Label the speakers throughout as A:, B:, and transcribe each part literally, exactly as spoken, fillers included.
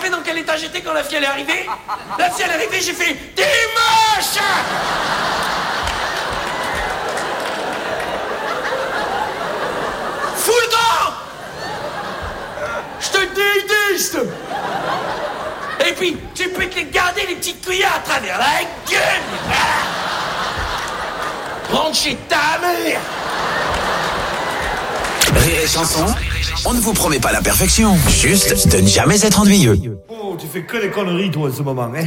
A: rappelez dans quel état j'étais quand la fille elle est arrivée? La fille elle est arrivée, j'ai fait « T'es moche !» Fous le camp! Je te déteste! Et puis, tu peux te les garder les petites cuillères à travers la gueule! Rentre chez ta mère!
B: Rire et chanson, on ne vous promet pas la perfection, juste de ne jamais être ennuyeux.
C: Oh, tu fais que des conneries, toi, en ce moment, hein?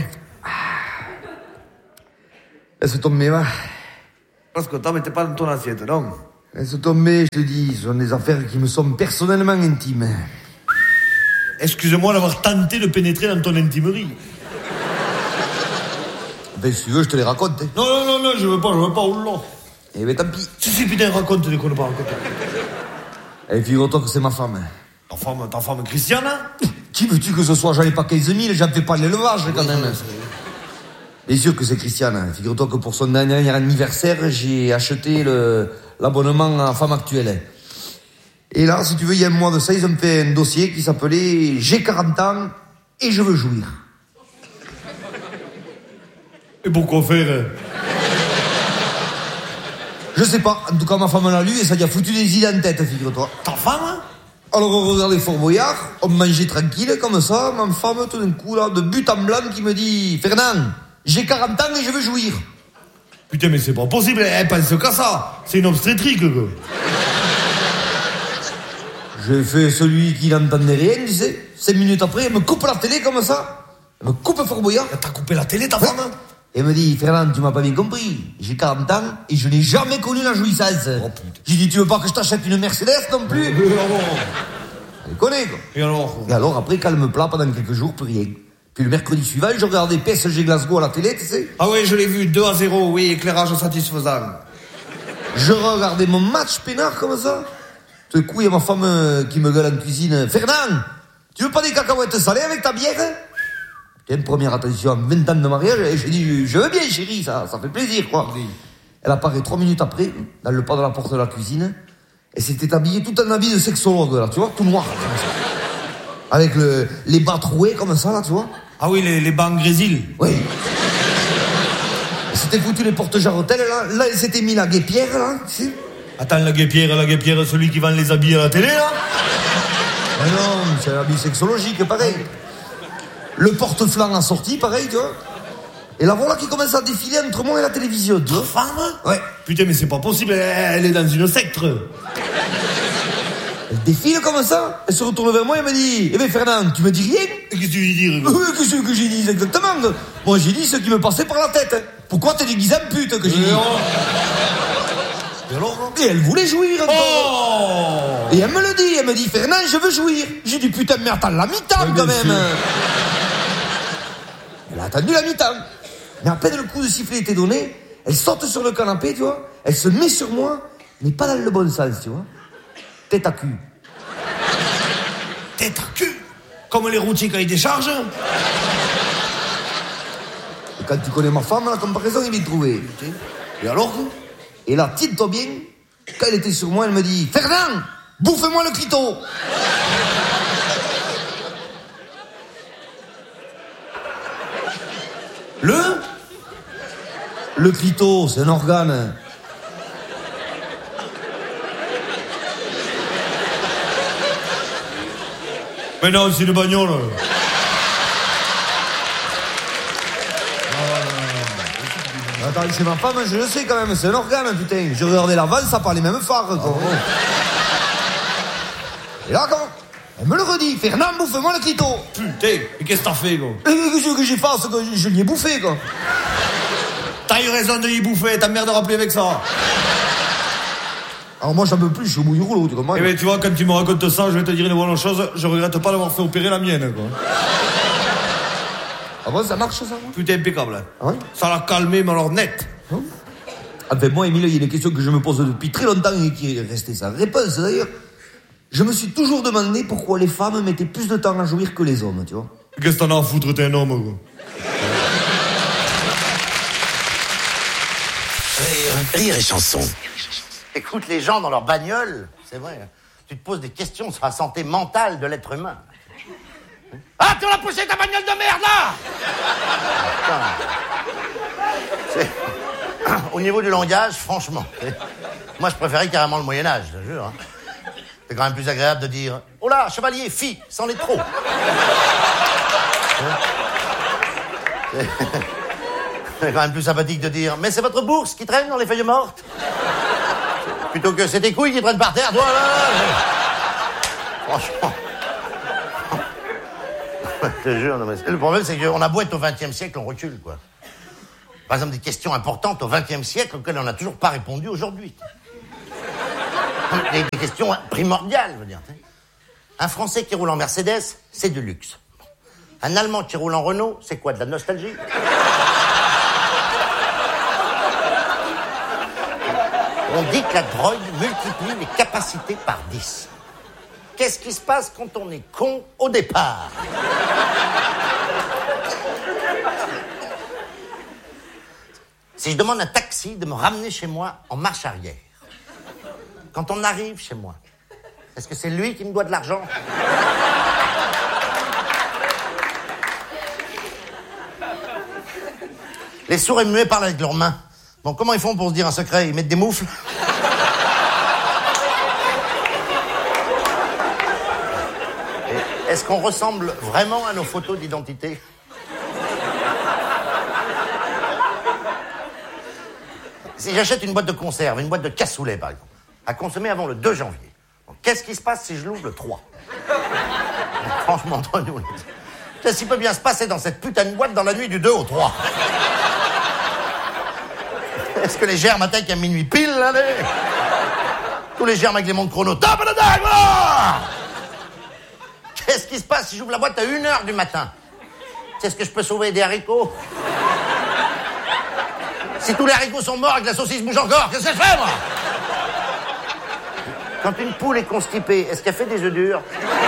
D: Laisse tomber, va.
C: Parce que t'en mettais pas dans ton assiette, non?
D: Laisse tomber, je te dis, ce sont des affaires qui me sont personnellement intimes.
C: Excuse-moi d'avoir tenté de pénétrer dans ton intimerie.
D: Ben, si tu veux, je te les raconte. Hein.
C: Non, non, non, non, je veux pas, je veux pas, oh là.
D: Eh ben, tant pis.
C: Si, si, putain, raconte les conneries, raconte.
D: Eh, figure-toi que c'est ma femme.
C: Ta femme, ta femme Christiane, hein?
D: Qui veux-tu que ce soit? J'en ai pas quinze mille, j'en fais pas l'élevage, quand même. Bien sûr que c'est Christiane. Figure-toi que pour son dernier anniversaire, j'ai acheté le, l'abonnement à femme actuelle. Et là, si tu veux, il y a un mois de ça, ils ont fait un dossier qui s'appelait « J'ai quarante ans et je veux jouir ».
C: Et pourquoi faire?
D: Je sais pas, en tout cas ma femme l'a lu et ça lui a foutu des idées en tête, figure-toi.
C: Ta femme?
D: Alors on regardait Fort Boyard, on mangeait tranquille comme ça, ma femme tout d'un coup là, de but en blanc qui me dit « Fernand, j'ai quarante ans et je veux jouir ».
C: Putain mais c'est pas possible, elle pense qu'à ça, c'est une obstétrique quoi.
D: J'ai fait celui qui n'entendait rien, tu sais. Cinq minutes après, elle me coupe la télé comme ça. Elle me coupe Fort Boyard.
C: T'as coupé la télé, ta femme?
D: Et elle me dit, Fernand, tu m'as pas bien compris. J'ai quarante ans et je n'ai jamais connu la jouissance. Oh, j'ai dit, tu veux pas que je t'achète une Mercedes non plus? Elle connaît, quoi.
C: Et alors?
D: Et alors, après, calme plat pendant quelques jours, plus rien. Puis le mercredi suivant, je regardais P S G Glasgow à la télé, tu sais.
C: Ah oui, je l'ai vu, deux à zéro, oui, éclairage satisfaisant.
D: Je regardais mon match peinard comme ça. Tout d'un coup, il y a ma femme euh, qui me gueule en cuisine. Fernand, tu veux pas des cacahuètes salées avec ta bière? Tiens, première attention, vingt ans de mariage, et j'ai dit, je veux bien, chérie, ça, ça fait plaisir, quoi. Oui. Elle apparaît trois minutes après, dans le pas de la porte de la cuisine, et s'était habillée tout en habit de sexologue, là, tu vois, tout noir, comme ça. Avec le, les bas troués, comme ça, là, tu vois.
C: Ah oui, les, les bas en grésil.
D: Oui. Elle s'était foutu les portes jarretelles, là, là, elle s'était mis la guépière, là, tu sais.
C: Attends, la guépière, la guépière, celui qui vend les habits à la télé, là?
D: Mais non, c'est un habit sexologique, pareil. Le porte-flanc assorti, pareil, tu vois. Et la voilà qui commence à défiler entre moi et la télévision, tu vois.
C: Ta femme?
D: Ouais.
C: Putain, mais c'est pas possible, elle est dans une secte.
D: Elle défile comme ça, elle se retourne vers moi et me dit, eh ben Fernand, tu me dis rien?
C: Qu'est-ce que tu lui dis?
D: Oui, qu'est-ce que j'ai dit exactement? Moi j'ai dit ce qui me passait par la tête. Pourquoi t'es déguisé en pute que j'ai dit?
C: Et alors?
D: Et elle voulait jouir encore.
C: Oh!
D: Et elle me le dit, elle me dit, Fernand, je veux jouir. J'ai dit, putain, mais attends, la mi-temps quand même. Sûr. Elle a attendu la mi-temps. Mais à peine le coup de sifflet était donné, elle saute sur le canapé, tu vois. Elle se met sur moi, mais pas dans le bon sens, tu vois. Tête à cul.
C: Tête à cul? Comme les routiers quand ils déchargent?
D: Et quand tu connais ma femme, la comparaison, il est trouvé.
C: Et alors?
D: Et là, tiens-toi bien, quand elle était sur moi, elle me dit, Fernand, bouffe-moi le clito.
C: Le?
D: Le clito, c'est un organe.
C: Mais non, c'est une bagnole.
D: Attends, c'est ma femme, je le sais quand même, c'est un organe, putain. Je regardais l'avant, ça parlait même phare, quoi. Oh. Et là, quand elle me le redit, Fernand, bouffe-moi le clito.
C: Putain, mais qu'est-ce que t'as fait, quoi?
D: Qu'est-ce que j'ai fait, que je, je l'y ai bouffé, quoi.
C: T'as eu raison de y bouffer, ta mère de rappeler avec ça.
D: Alors moi, j'en peux plus, je suis au bout du rouleau, tu comprends?
C: Eh bien, tu vois, quand tu me racontes ça, je vais te dire une bonne chose, je regrette pas d'avoir fait opérer la mienne, quoi.
D: Ah bon, ça marche, ça?
C: Putain, impeccable.
D: Ah ouais?
C: Ça l'a calmé, mais alors net.
D: Hein? Enfin, moi, Émile, il y a des questions que je me pose depuis très longtemps et qui est restée sans réponse, d'ailleurs. Je me suis toujours demandé pourquoi les femmes mettaient plus de temps à jouir que les hommes, tu vois.
C: Qu'est-ce que t'en as à foutre, t'es un homme, quoi?
B: Rire, rire et chanson.
E: Écoute les gens dans leur bagnole, c'est vrai. Tu te poses des questions sur la santé mentale de l'être humain. Ah, tu l'as poussé ta bagnole de merde, là! C'est... Au niveau du langage, franchement, moi, je préférais carrément le Moyen-Âge, je te jure. Hein. C'est quand même plus agréable de dire « Oh là, chevalier, fille, c'en est trop !» C'est... c'est quand même plus sympathique de dire « Mais c'est votre bourse qui traîne dans les feuilles mortes !» Plutôt que « C'est tes couilles qui traînent par terre, toi, là !» Franchement... Je te jure, non, mais le problème, c'est qu'on a beau être au vingtième siècle, on recule, quoi. Par exemple, des questions importantes au vingtième siècle auxquelles on n'a toujours pas répondu aujourd'hui. Des, des questions primordiales, je veux dire. Un Français qui roule en Mercedes, c'est du luxe. Un Allemand qui roule en Renault, c'est quoi, de la nostalgie? On dit que la drogue multiplie les capacités par dix. Qu'est-ce qui se passe quand on est con au départ? Si je demande à un taxi de me ramener chez moi en marche arrière, quand on arrive chez moi, est-ce que c'est lui qui me doit de l'argent? Les sourds et muets parlent avec leurs mains. Bon, comment ils font pour se dire un secret? Ils mettent des moufles? Et est-ce qu'on ressemble vraiment à nos photos d'identité? Si j'achète une boîte de conserve, une boîte de cassoulet, par exemple, à consommer avant le deux janvier, qu'est-ce qui se passe si je l'ouvre le trois? Franchement, entre nous, qu'est-ce qui peut bien se passer dans cette putain de boîte dans la nuit du deux au trois? Est-ce que les germes attaquent à minuit pile, là, les... Tous les germes avec les montres chrono, top de dingue, voilà! Qu'est-ce qui se passe si j'ouvre la boîte à une heure du matin? C'est ce que je peux sauver des haricots? Si tous les haricots sont morts et que la saucisse bouge encore, qu'est-ce que je fais, moi? Quand une poule est constipée, est-ce qu'elle fait des œufs durs?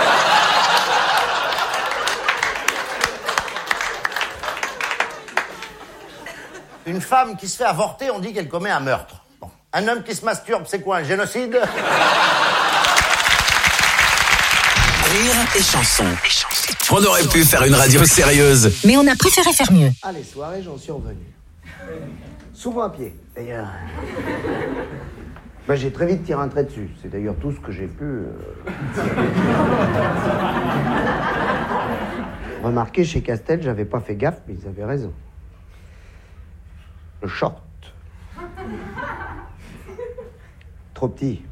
E: Une femme qui se fait avorter, on dit qu'elle commet un meurtre. Bon. Un homme qui se masturbe, c'est quoi, un génocide?
B: Rire et chanson. On aurait pu faire une radio sérieuse.
F: Mais on a préféré faire mieux.
G: Ah, les soirées, j'en suis revenu. Souvent à pied, d'ailleurs. Ben, j'ai très vite tiré un trait dessus. C'est d'ailleurs tout ce que j'ai pu... Euh... Remarquez, chez Castel, j'avais pas fait gaffe, mais ils avaient raison. Le short. Trop petit.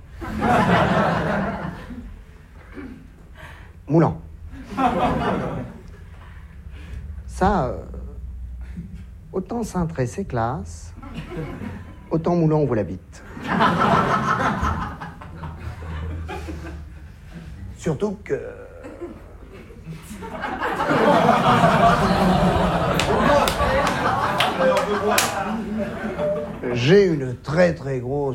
G: Moulant. Ça, euh, autant cintré, c'est classe, autant moulant, on vous la bite. Surtout que... J'ai une très très grosse...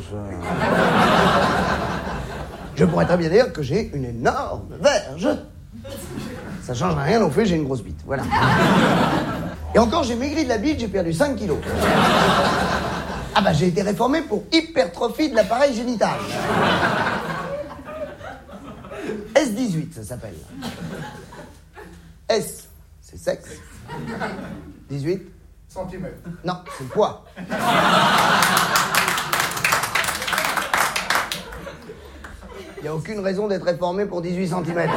G: Je pourrais très bien dire que j'ai une énorme verge. Ça change rien au fait, j'ai une grosse bite, voilà. Et encore, j'ai maigri de la bite, j'ai perdu cinq kilos. Ah bah, j'ai été réformé pour hypertrophie de l'appareil génital. S dix-huit, ça s'appelle. S, c'est sexe. dix-huit
H: centimètres.
G: Non, c'est le poids. Il n'y a aucune raison d'être réformé pour dix-huit centimètres.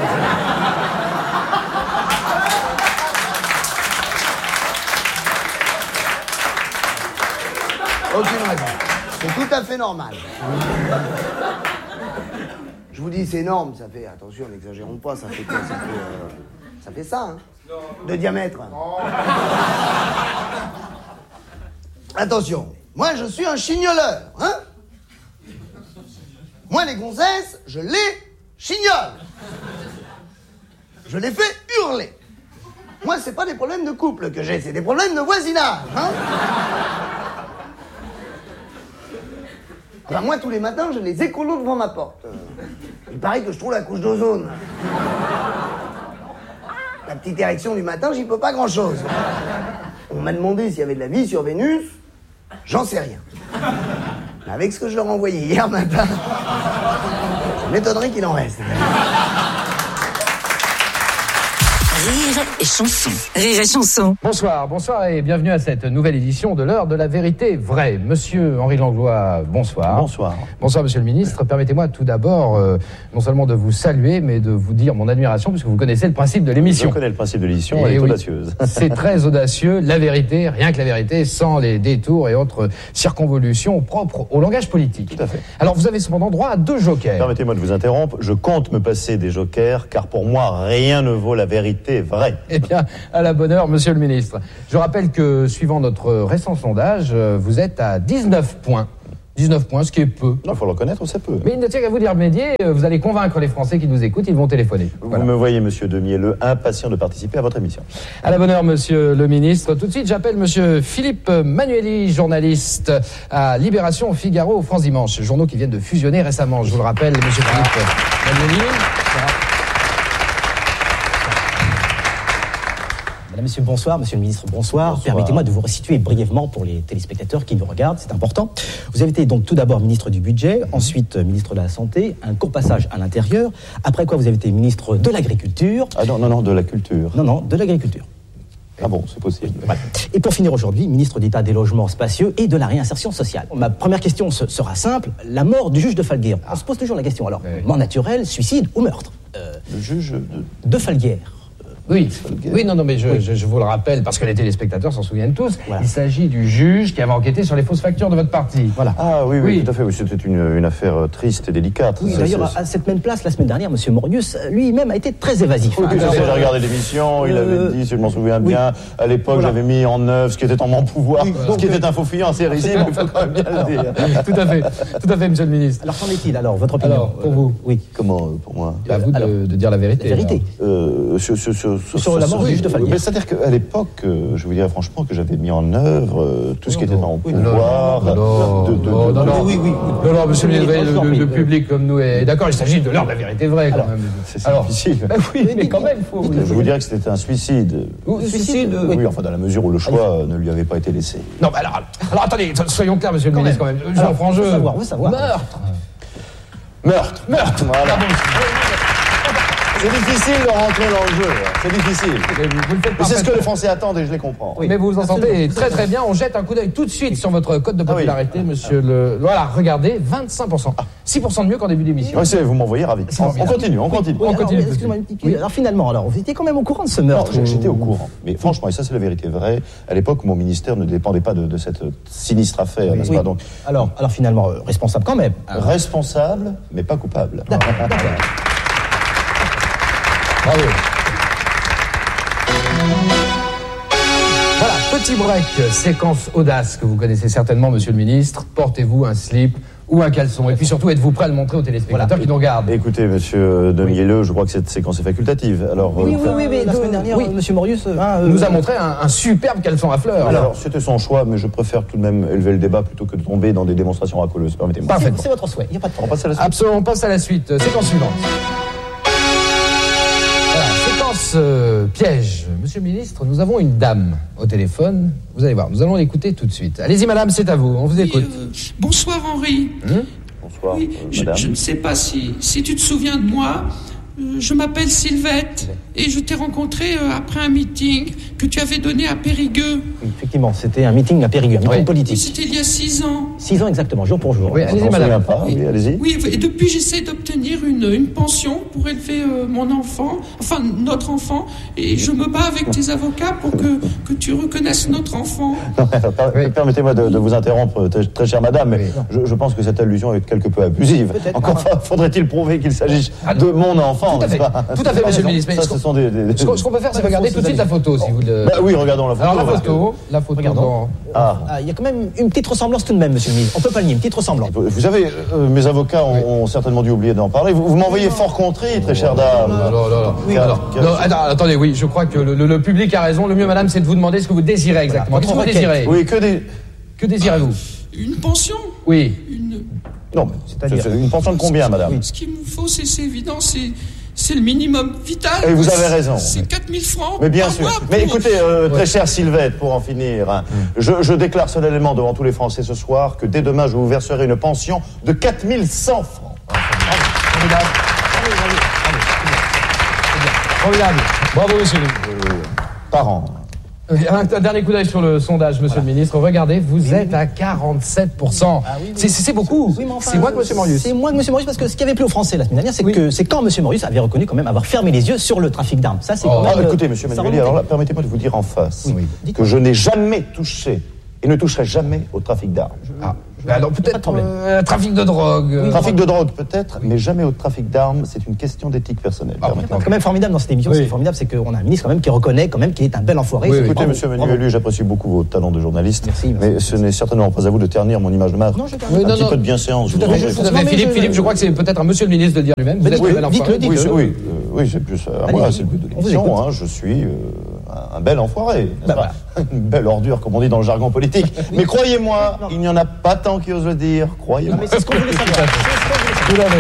G: Aucune raison. C'est tout à fait normal. Je vous dis, c'est énorme, ça fait... Attention, n'exagérons pas, ça fait quoi? Ça fait, euh, ça fait ça, hein? De diamètre. Attention, moi je suis un chignoleur, hein? Moi les gonzesses, je les chignole. Je les fais hurler. Moi c'est pas des problèmes de couple que j'ai, c'est des problèmes de voisinage, hein? Alors moi tous les matins j'ai les écolos devant ma porte. Il paraît que je trouve la couche d'ozone. La petite érection du matin, j'y peux pas grand-chose. On m'a demandé s'il y avait de la vie sur Vénus. J'en sais rien. Mais avec ce que je leur ai envoyé hier matin, ça m'étonnerait qu'il en reste.
F: Rire et chanson. Rire et chanson.
H: Bonsoir, bonsoir et bienvenue à cette nouvelle édition de l'heure de la vérité vraie. Monsieur Henri Langlois, bonsoir.
I: Bonsoir.
H: Bonsoir, monsieur le ministre. Permettez-moi tout d'abord, euh, non seulement de vous saluer, mais de vous dire mon admiration, puisque vous connaissez le principe de l'émission.
I: Je connais le principe de l'émission, elle est
H: oui,
I: audacieuse.
H: C'est très audacieux, la vérité, rien que la vérité, sans les détours et autres circonvolutions propres au langage politique.
I: Tout à fait.
H: Alors, vous avez cependant droit à deux jokers.
I: Permettez-moi de vous interrompre, je compte me passer des jokers, car pour moi, rien ne vaut la vérité vraie.
H: Eh bien, à la bonne heure, monsieur le ministre. Je rappelle que, suivant notre récent sondage, vous êtes à dix-neuf points. dix-neuf points, ce qui est peu.
I: Non, il faut le reconnaître, c'est peu.
H: Mais il ne tient qu'à vous d'y remédier, vous allez convaincre les Français qui nous écoutent, ils vont téléphoner.
I: Vous
H: Voilà.
I: me voyez, monsieur Demielleux, impatient de participer à votre émission.
H: À la bonne heure, monsieur le ministre. Tout de suite, j'appelle monsieur Philippe Manueli, journaliste à Libération, Figaro, France Dimanche, journaux qui viennent de fusionner récemment. Je vous le rappelle, monsieur Philippe Manueli.
J: Madame, monsieur, bonsoir. Monsieur le ministre, bonsoir.
I: Bonsoir.
J: Permettez-moi de vous resituer brièvement pour les téléspectateurs qui nous regardent, c'est important. Vous avez été donc tout d'abord ministre du Budget, ensuite ministre de la Santé, un court passage à l'Intérieur, après quoi vous avez été ministre de l'Agriculture.
I: Ah non, non, non, de la culture.
J: Non, non, de l'Agriculture.
I: Ah bon, c'est possible.
J: Voilà. Et pour finir aujourd'hui, ministre d'État des Logements Spacieux et de la Réinsertion Sociale. Ma première question se- sera simple. La mort du juge de Falguière. On se pose toujours la question, alors,
H: Oui.
J: mort naturelle, suicide ou meurtre euh,
I: Le juge de...
J: De Falguière.
H: Oui, oui, non, non, mais je, je, je vous le rappelle, parce que les téléspectateurs s'en souviennent tous,
J: Voilà.
H: il s'agit du juge qui avait enquêté sur les fausses factures de votre parti.
J: Voilà.
I: Ah oui, oui,
H: Oui.
I: tout à fait. Oui, c'était une, une affaire euh, triste et délicate.
J: Oui,
I: Ça,
J: d'ailleurs,
I: c'est-
J: à cette même place, la semaine dernière, M. Morius lui-même a été très évasif.
I: Oui,
J: hein.
I: tout à fait,
J: Alors,
I: j'ai regardé l'émission, il
J: euh,
I: avait dit, si je m'en souviens
J: oui.
I: bien, à l'époque
J: Voilà.
I: j'avais mis en œuvre ce qui était en mon pouvoir,
J: Oui,
I: ce
J: donc,
I: qui
J: euh,
I: était un faux fuyant assez risible, il faut quand même bien le dire.
H: Tout à fait, tout à fait, monsieur le ministre.
J: Alors, qu'en est-il, alors, votre opinion
H: Alors, pour
J: Euh,
H: vous
J: Oui.
I: Comment, euh, pour moi
H: À vous de,
J: alors,
H: de dire la vérité.
J: La vérité.
I: Euh, sur, sur, sur,
J: Sur la mort du juge de Falguière.
I: Mais c'est-à-dire qu'à l'époque, euh, je vous dirais franchement que j'avais mis en œuvre euh, tout ce qui était en
J: Oui,
I: pouvoir.
H: Non, non,
I: de- de-
H: non,
I: de-
H: non,
I: de-
H: non,
J: oui, oui.
H: non, non, monsieur le ministre,
J: Je vous en
H: le,
J: prie.
H: le public comme nous est d'accord, il s'agit de l'heure de la vérité vraie quand même.
I: C'est c'est difficile.
H: bah oui, mais quand même, il faut...
I: Je vous dirais que c'était un suicide.
H: Ou-
J: Suicide,
H: euh,
I: Oui, enfin dans la mesure où le choix euh, ne lui avait pas été laissé.
H: Non, mais alors, alors attendez, soyons clairs, monsieur le
J: Quand
H: ministre,
J: même.
H: quand même. Jean
J: Alors,
H: Frangeux.
J: on veut savoir, on veut savoir.
H: Meurtre.
I: Meurtre.
H: Meurtre.
I: Voilà.
H: Ah bon,
I: C'est difficile de rentrer dans le jeu. hein. C'est difficile.
H: mais vous, vous le faites
I: Mais c'est ce que
H: parfaitement.
I: les Français attendent et je les comprends.
J: Oui.
H: Mais vous vous en
J: Absolument.
H: sentez très très bien. On jette un coup d'œil tout de suite sur votre code de
I: Ah oui.
H: popularité, monsieur le. Voilà, regardez, vingt-cinq pour cent. six pour cent de mieux qu'en début d'émission.
I: Ouais, c'est- vous m'envoyez ravi. On, on continue, on continue.
J: Oui,
H: On
J: alors,
H: continue.
J: mais excusez-moi, une petite-
H: Oui.
J: Alors, finalement, alors, vous étiez quand même au courant de ce
I: Non,
J: meurtre
I: j'ai-
J: ou-
I: j'étais au courant. Mais franchement, et ça c'est la vérité vraie, à l'époque, mon ministère ne dépendait pas de, de cette sinistre affaire, n'est-ce
J: Oui.
I: pas? Donc,
J: Alors, alors, finalement, euh, responsable quand même. hein.
I: responsable, mais pas coupable.
J: D'accord, d'accord.
H: Bravo. Voilà, petit break, séquence audace que vous connaissez certainement, monsieur le ministre. Portez-vous un slip ou un caleçon. Et puis surtout, êtes-vous prêt à le montrer aux téléspectateurs qui nous regardent?
I: Écoutez, monsieur Demielleux, je crois que cette séquence est facultative. Alors,
J: Oui,
I: euh,
J: oui, oui, mais la semaine dernière,
H: oui.
J: euh, M. Morius euh, hein, euh,
H: nous a montré un, un superbe caleçon à fleurs.
I: alors, c'était son choix, mais je préfère tout de même élever le débat plutôt que de tomber dans des démonstrations racoleuses. Permettez-moi.
H: Parfait.
J: c'est c'est votre souhait, il n'y a pas de
I: On
J: problème.
I: passe à la suite.
H: Absolument, on passe à la suite. Euh, Séquence suivante. Voilà, séquence euh, piège. Monsieur le ministre, nous avons une dame au téléphone. Vous allez voir, nous allons l'écouter tout de suite. Allez-y, madame, c'est à vous. On vous
A: Oui,
H: écoute.
A: euh, bonsoir Henri.
I: Bonsoir,
A: Oui,
I: euh,
A: je,
I: madame.
A: je ne sais pas si, si tu te souviens de moi. Euh, je m'appelle Sylvette et je t'ai rencontré euh, après un meeting que tu avais donné à Périgueux.
J: Oui, effectivement, c'était un meeting à Périgueux, un meeting
H: Oui.
J: politique.
A: C'était il y a six ans.
J: Six ans exactement, jour pour jour.
H: Oui,
I: Je
H: allez-y,
I: m'en souviens
H: madame.
I: pas, oui, allez-y.
A: Oui, et depuis j'essaie d'obtenir une, une pension pour élever euh, mon enfant, enfin notre enfant, et je me bats avec tes avocats pour que, que tu reconnaisses notre enfant.
I: Non, mais, per-
H: Oui.
I: Permettez-moi de, de vous interrompre, très, très chère madame, mais je, je pense que cette allusion est quelque peu abusive.
J: Peut-être.
I: Encore fa- faudrait-il prouver qu'il s'agisse
H: Ah,
I: de mon enfant,
H: tout à
I: n'est-ce
H: fait.
I: pas?
H: Tout à fait, monsieur le ministre. Mais
I: Ça,
H: ce
I: ce
H: qu'on-
I: sont des... des-
H: Ce qu'on ce qu'on peut faire, c'est regarder tout de suite la photo, si vous le...
I: Bah oui, regardons la photo.
H: Alors la
I: parce que-
H: photo, la photo
J: Regardons.
H: dans...
I: Ah.
J: Ah, il y a quand même une petite ressemblance tout de même, monsieur le ministre. On peut pas le nier, une petite ressemblance.
I: Vous savez, euh, mes avocats ont, ont certainement dû oublier d'en parler. Vous, vous m'envoyez fort contrit, très chère dame.
H: Non, non, non.
I: Oui,
H: Alors,
I: car-
H: non, attends, attendez, oui, je crois que le, le- le public a raison. Le mieux, madame, c'est de vous demander ce que vous désirez exactement.
J: Voilà,
H: Qu'est-ce que vous
J: votre
H: désirez?
I: Oui, que des...
H: Que désirez-vous?
A: Une pension
H: Oui.
A: une...
I: Non, mais
J: C'est-à-dire-
I: c'est une pension de combien, madame?
A: Ce qu'il me faut, c'est c'est évident, c'est c'est le minimum vital.
I: Et vous
A: C'est-
I: avez raison.
A: C'est quatre mille francs
I: Mais bien
A: par
I: sûr.
A: mois
I: Mais
A: pour-
I: écoutez, euh, très chère Sylvette, pour en finir, hein, je, je déclare solennellement devant tous les Français ce soir que dès demain, je vous verserai une pension de quatre mille cent francs.
H: Formidable. Formidable. Bravo, monsieur.
I: Euh, par an.
H: Un, un dernier coup d'œil sur le sondage, monsieur voilà. le ministre. Regardez, vous oui, êtes oui. à quarante-sept pour cent. Ah, oui, oui. C'est, c'est beaucoup. Oui, enfin, c'est moins que monsieur Morius.
J: C'est moins que monsieur Morius parce que ce qui avait plu aux Français la semaine dernière, c'est oui. que c'est quand monsieur Morius avait reconnu quand même avoir fermé les yeux sur le trafic d'armes. Ça, c'est
I: oh.
J: quand même.
I: Ah, écoutez, monsieur Manueli, alors là, permettez-moi de vous dire en face oui, oui. que je n'ai jamais touché et ne toucherai jamais au trafic d'armes.
H: Ah. Alors peut-être euh, trafic de drogue.
I: Oui, trafic de drogue peut-être, mais jamais au trafic d'armes. C'est une question d'éthique personnelle.
J: Ah, c'est quand même formidable dans cette émission. Oui. C'est formidable, c'est qu'on a un ministre quand même qui reconnaît quand même qu'il est un bel enfoiré.
I: Oui, écoutez, monsieur Manueli, j'apprécie beaucoup vos talents de journaliste. Merci, merci, mais merci. Ce n'est certainement pas à vous de ternir mon image de marque. Non, je termine. Un non, petit non. peu de bienséance.
H: Tout à fait. Philippe, Philippe, je crois que c'est peut-être à monsieur le ministre de le dire lui-même. Vous êtes un bel enfoiré.
I: Oui, oui, c'est plus à moi, c'est le but de l'émission. Je suis un bel enfoiré. Une belle ordure, comme on dit dans le jargon politique. Mais croyez-moi, il n'y en a pas tant qui osent le dire. Croyez-moi.
J: Non, mais c'est ce qu'on voulait savoir.
I: Tout à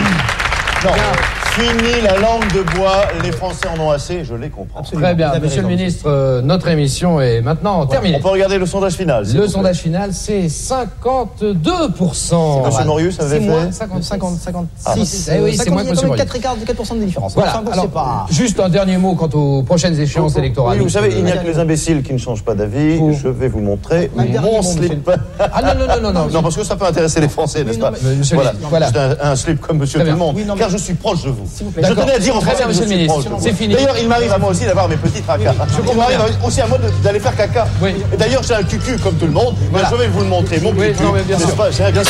I: fait. Non. Fini la langue de bois, les Français en ont assez, je les comprends.
H: Absolument. Très bien, monsieur le ministre, euh, notre émission est maintenant terminée.
I: On peut regarder le sondage final.
H: Le sondage final, c'est cinquante-deux pour cent.
I: C'est monsieur Morius avait fait
J: moins, cinquante, cinquante, cinquante-six.
H: Ah, eh oui, c'est moins que monsieur Morius.
J: quatre pour cent de différence.
H: Voilà. Enfin, bon, alors, pas... juste un dernier mot quant aux prochaines échéances
I: oui,
H: électorales.
I: Oui, vous savez, il n'y a que les imbéciles qui ne changent pas d'avis. Pour... Je vais vous montrer mon slip.
H: Ah non, non, non, non, non.
I: Non, parce que ça peut intéresser les Français, n'est-ce pas? Voilà, juste un slip comme monsieur tout le monde, car je suis proche de vous. Je tenais à dire en français, monsieur le ministre,
H: c'est fini.
I: D'ailleurs, il m'arrive à moi aussi d'avoir mes petits tracas. Il m'arrive aussi à moi d'aller faire caca. Oui. Et d'ailleurs, j'ai un cucu comme tout le monde. Voilà. Je vais vous le montrer, mon
H: oui,
I: cucu.
H: Non, mais bien sûr.
I: Pas, bien...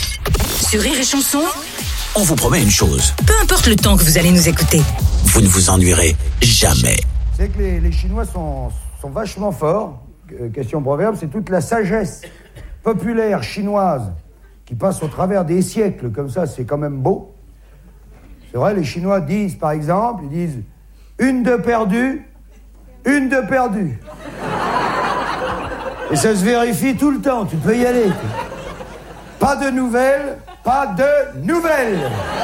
F: Sur Rire et Chanson,
B: on vous promet une chose.
F: Peu importe le temps que vous allez nous écouter,
B: vous ne vous ennuierez jamais.
K: C'est que les, les Chinois sont, sont vachement forts. Euh, question proverbe, c'est toute la sagesse populaire chinoise qui passe au travers des siècles comme ça, c'est quand même beau. C'est vrai, les Chinois disent, par exemple, ils disent une de perdue, une de perdue. Et ça se vérifie tout le temps, tu peux y aller. Pas de nouvelles, pas de nouvelles.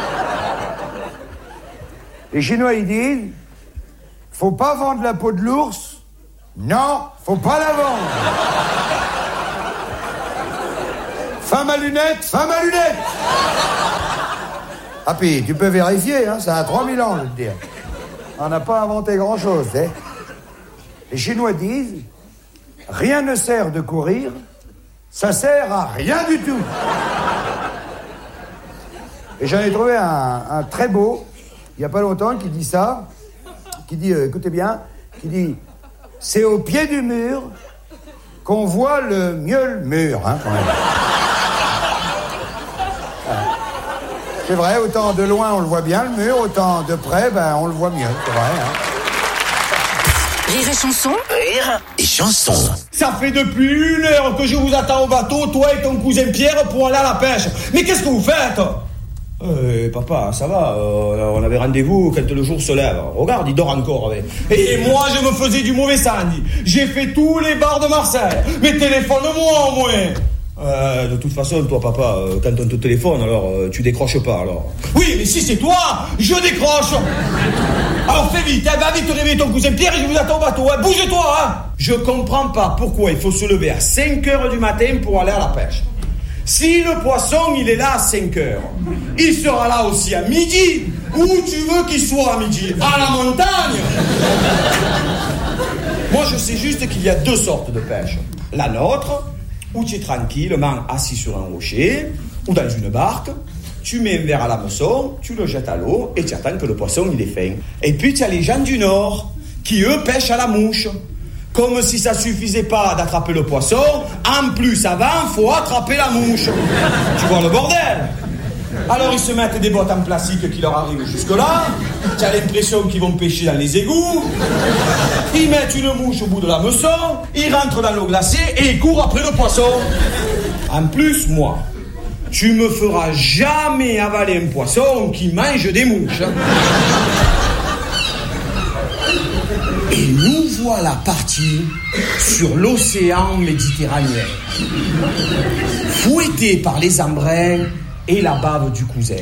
K: Les Chinois, ils disent, faut pas vendre la peau de l'ours, non, faut pas la vendre. Femme à lunettes, femme à lunettes. Ah, puis tu peux vérifier, hein, ça a trois mille ans, je veux te dire. On n'a pas inventé grand-chose, hein. Les Chinois disent, rien ne sert de courir, ça sert à rien du tout. Et j'en ai trouvé un, un très beau, il n'y a pas longtemps, qui dit ça, qui dit, euh, écoutez bien, qui dit, c'est au pied du mur qu'on voit le mieux le mur, hein, quand même. C'est vrai, autant de loin on le voit bien le mur, autant de près, ben on le voit mieux, c'est vrai. Hein.
F: Rire et Chanson.
B: Rire et Chanson.
L: Ça fait depuis une heure que je vous attends au bateau, toi et ton cousin Pierre, pour aller à la pêche. Mais qu'est-ce que vous faites? Euh, papa, ça va, euh, on avait rendez-vous quand le jour se lève. Regarde, il dort encore. Mais... Et moi, je me faisais du mauvais samedi. J'ai fait tous les bars de Marseille. Mais téléphone-moi au moins. Euh, de toute façon, toi, papa, euh, quand on te téléphone, alors euh, tu décroches pas, alors. Oui, mais si c'est toi, je décroche. Alors fais vite, hein, va vite réveiller ton cousin Pierre et je vous attends au bateau. Hein. Bouge-toi, hein. Je comprends pas pourquoi il faut se lever à cinq heures du matin pour aller à la pêche. Si le poisson, il est là à cinq heures, il sera là aussi à midi. Où tu veux qu'il soit à midi? À la montagne. Moi, je sais juste qu'il y a deux sortes de pêche. La nôtre, où tu es tranquillement assis sur un rocher ou dans une barque, tu mets un verre à l'hameçon, tu le jettes à l'eau et tu attends que le poisson il est fin. Et puis tu as les gens du Nord qui eux pêchent à la mouche. Comme si ça suffisait pas d'attraper le poisson, en plus avant, faut attraper la mouche. Tu vois le bordel? Alors ils se mettent des bottes en plastique qui leur arrivent jusque-là. Tu as l'impression qu'ils vont pêcher dans les égouts. Ils mettent une mouche au bout de l'hameçon, ils rentrent dans l'eau glacée et ils courent après le poisson. En plus, moi, tu me feras jamais avaler un poisson qui mange des mouches. Et nous voilà partis sur l'océan méditerranéen, fouettés par les embruns et la bave du cousin.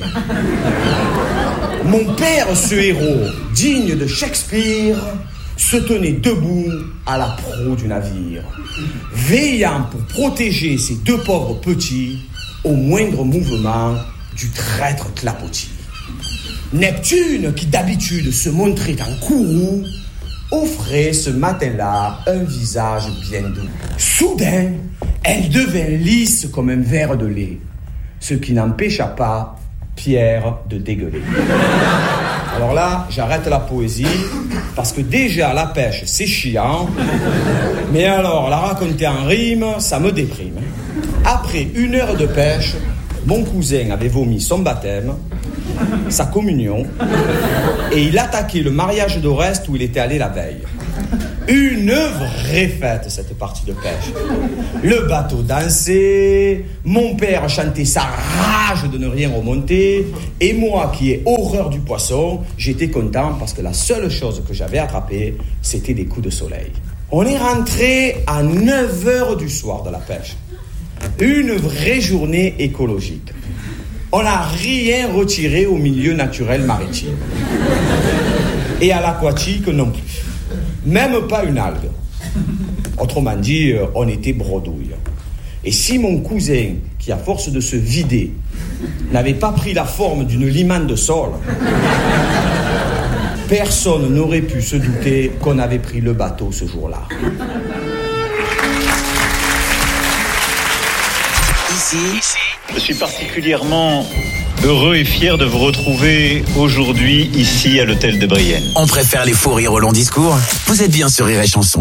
L: Mon père, ce héros, digne de Shakespeare, se tenait debout à la proue du navire, veillant pour protéger ses deux pauvres petits au moindre mouvement du traître clapotis. Neptune, qui d'habitude se montrait en courroux, offrait ce matin-là un visage bien doux. Soudain, elle devint lisse comme un verre de lait, ce qui n'empêcha pas Pierre de dégueuler. Alors là, j'arrête la poésie, parce que déjà la pêche, c'est chiant, mais alors la raconter en rime, ça me déprime. Après une heure de pêche, mon cousin avait vomi son baptême, sa communion, et il attaquait le mariage d'Oreste où il était allé la veille. Une vraie fête, cette partie de pêche. Le bateau dansait, mon père chantait sa rage de ne rien remonter, et moi, qui ai horreur du poisson, j'étais content parce que la seule chose que j'avais attrapée, c'était des coups de soleil. On est rentré à neuf heures du soir de la pêche. Une vraie journée écologique. On n'a rien retiré au milieu naturel maritime. Et à l'aquatique non plus. Même pas une algue. Autrement dit, on était bredouille. Et si mon cousin, qui à force de se vider, n'avait pas pris la forme d'une limane de sol, personne n'aurait pu se douter qu'on avait pris le bateau ce jour-là.
B: Ici,
M: je suis particulièrement heureux et fier de vous retrouver aujourd'hui ici à l'hôtel de Brienne.
B: On préfère les faux rires au long discours. Vous êtes bien sur Rire et Chanson.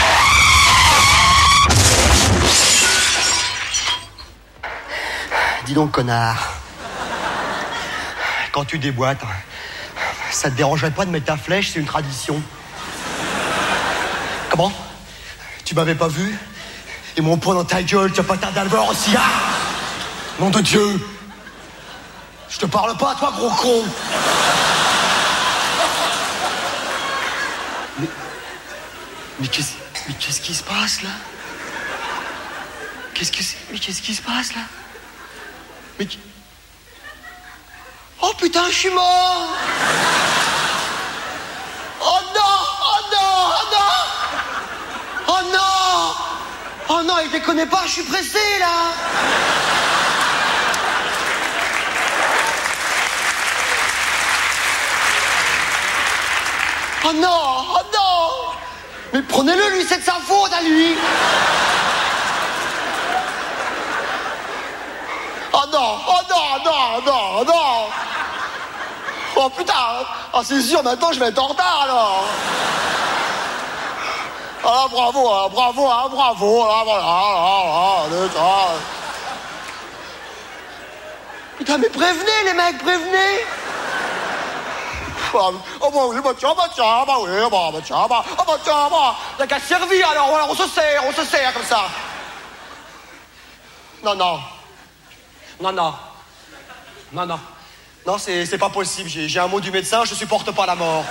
N: Dis donc, connard. Quand tu déboîtes, ça te dérangerait pas de mettre ta flèche, c'est une tradition. Comment? Tu m'avais pas vu? Et mon poing dans ta gueule, tu as pas tardé à le voir aussi, ah! Nom de Dieu! Je te parle pas, toi, gros con! Mais... Mais qu'est-ce... Mais qu'est-ce qui se passe, là? Qu'est-ce que c'est... Mais qu'est-ce qui se passe, là? Mais... Oh, putain, je suis mort! Oh non! Oh non! Oh non! Oh non! Oh non, il déconne pas, je suis pressé, là! Oh non! Oh non! Mais prenez-le, lui, c'est de sa faute, à lui! Oh non! Oh non! Non! Non! Non! Oh putain! Oh, c'est sûr, maintenant, je vais être en retard, alors! Ah, bravo, hein, bravo, hein, bravo, là, voilà, là, là, là, putain, mais prévenez, les mecs, prévenez! Oh, oh bah oui, bah tiens, bah tiens, bah oui, bah, bah tiens, bah, oh bah tiens, bah, t'as qu'à servir, alors, voilà, on se sert, on se sert, comme ça. Non, non. Non, non. Non, non. Non, c'est, c'est pas possible, j'ai, j'ai un mot du médecin, je supporte pas la mort.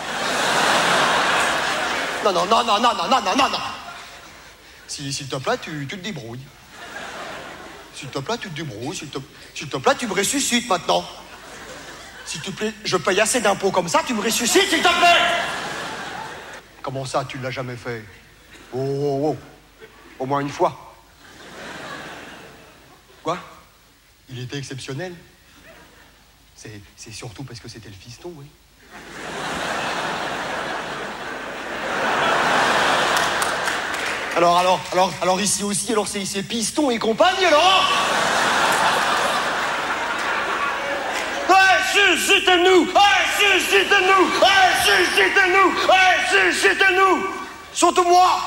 N: Non, non, non, non, non, non, non, non, non, non. Si, s'il te plaît, tu, tu te débrouilles. S'il te plaît, tu te débrouilles. S'il te, s'il te plaît, tu me ressuscites maintenant. S'il te plaît, je paye assez d'impôts comme ça, tu me ressuscites, s'il te plaît. Comment ça, tu l'as jamais fait? Oh, oh, oh. Au moins une fois. Quoi? Il était exceptionnel. C'est, c'est surtout parce que c'était le fiston, oui. Alors, alors, alors, alors ici aussi, alors c'est, c'est piston et compagnie, alors. Ouais, suscitez-nous! Ouais, suscitez-nous! Ouais, suscitez-nous! Ouais, suscitez-nous! Surtout moi!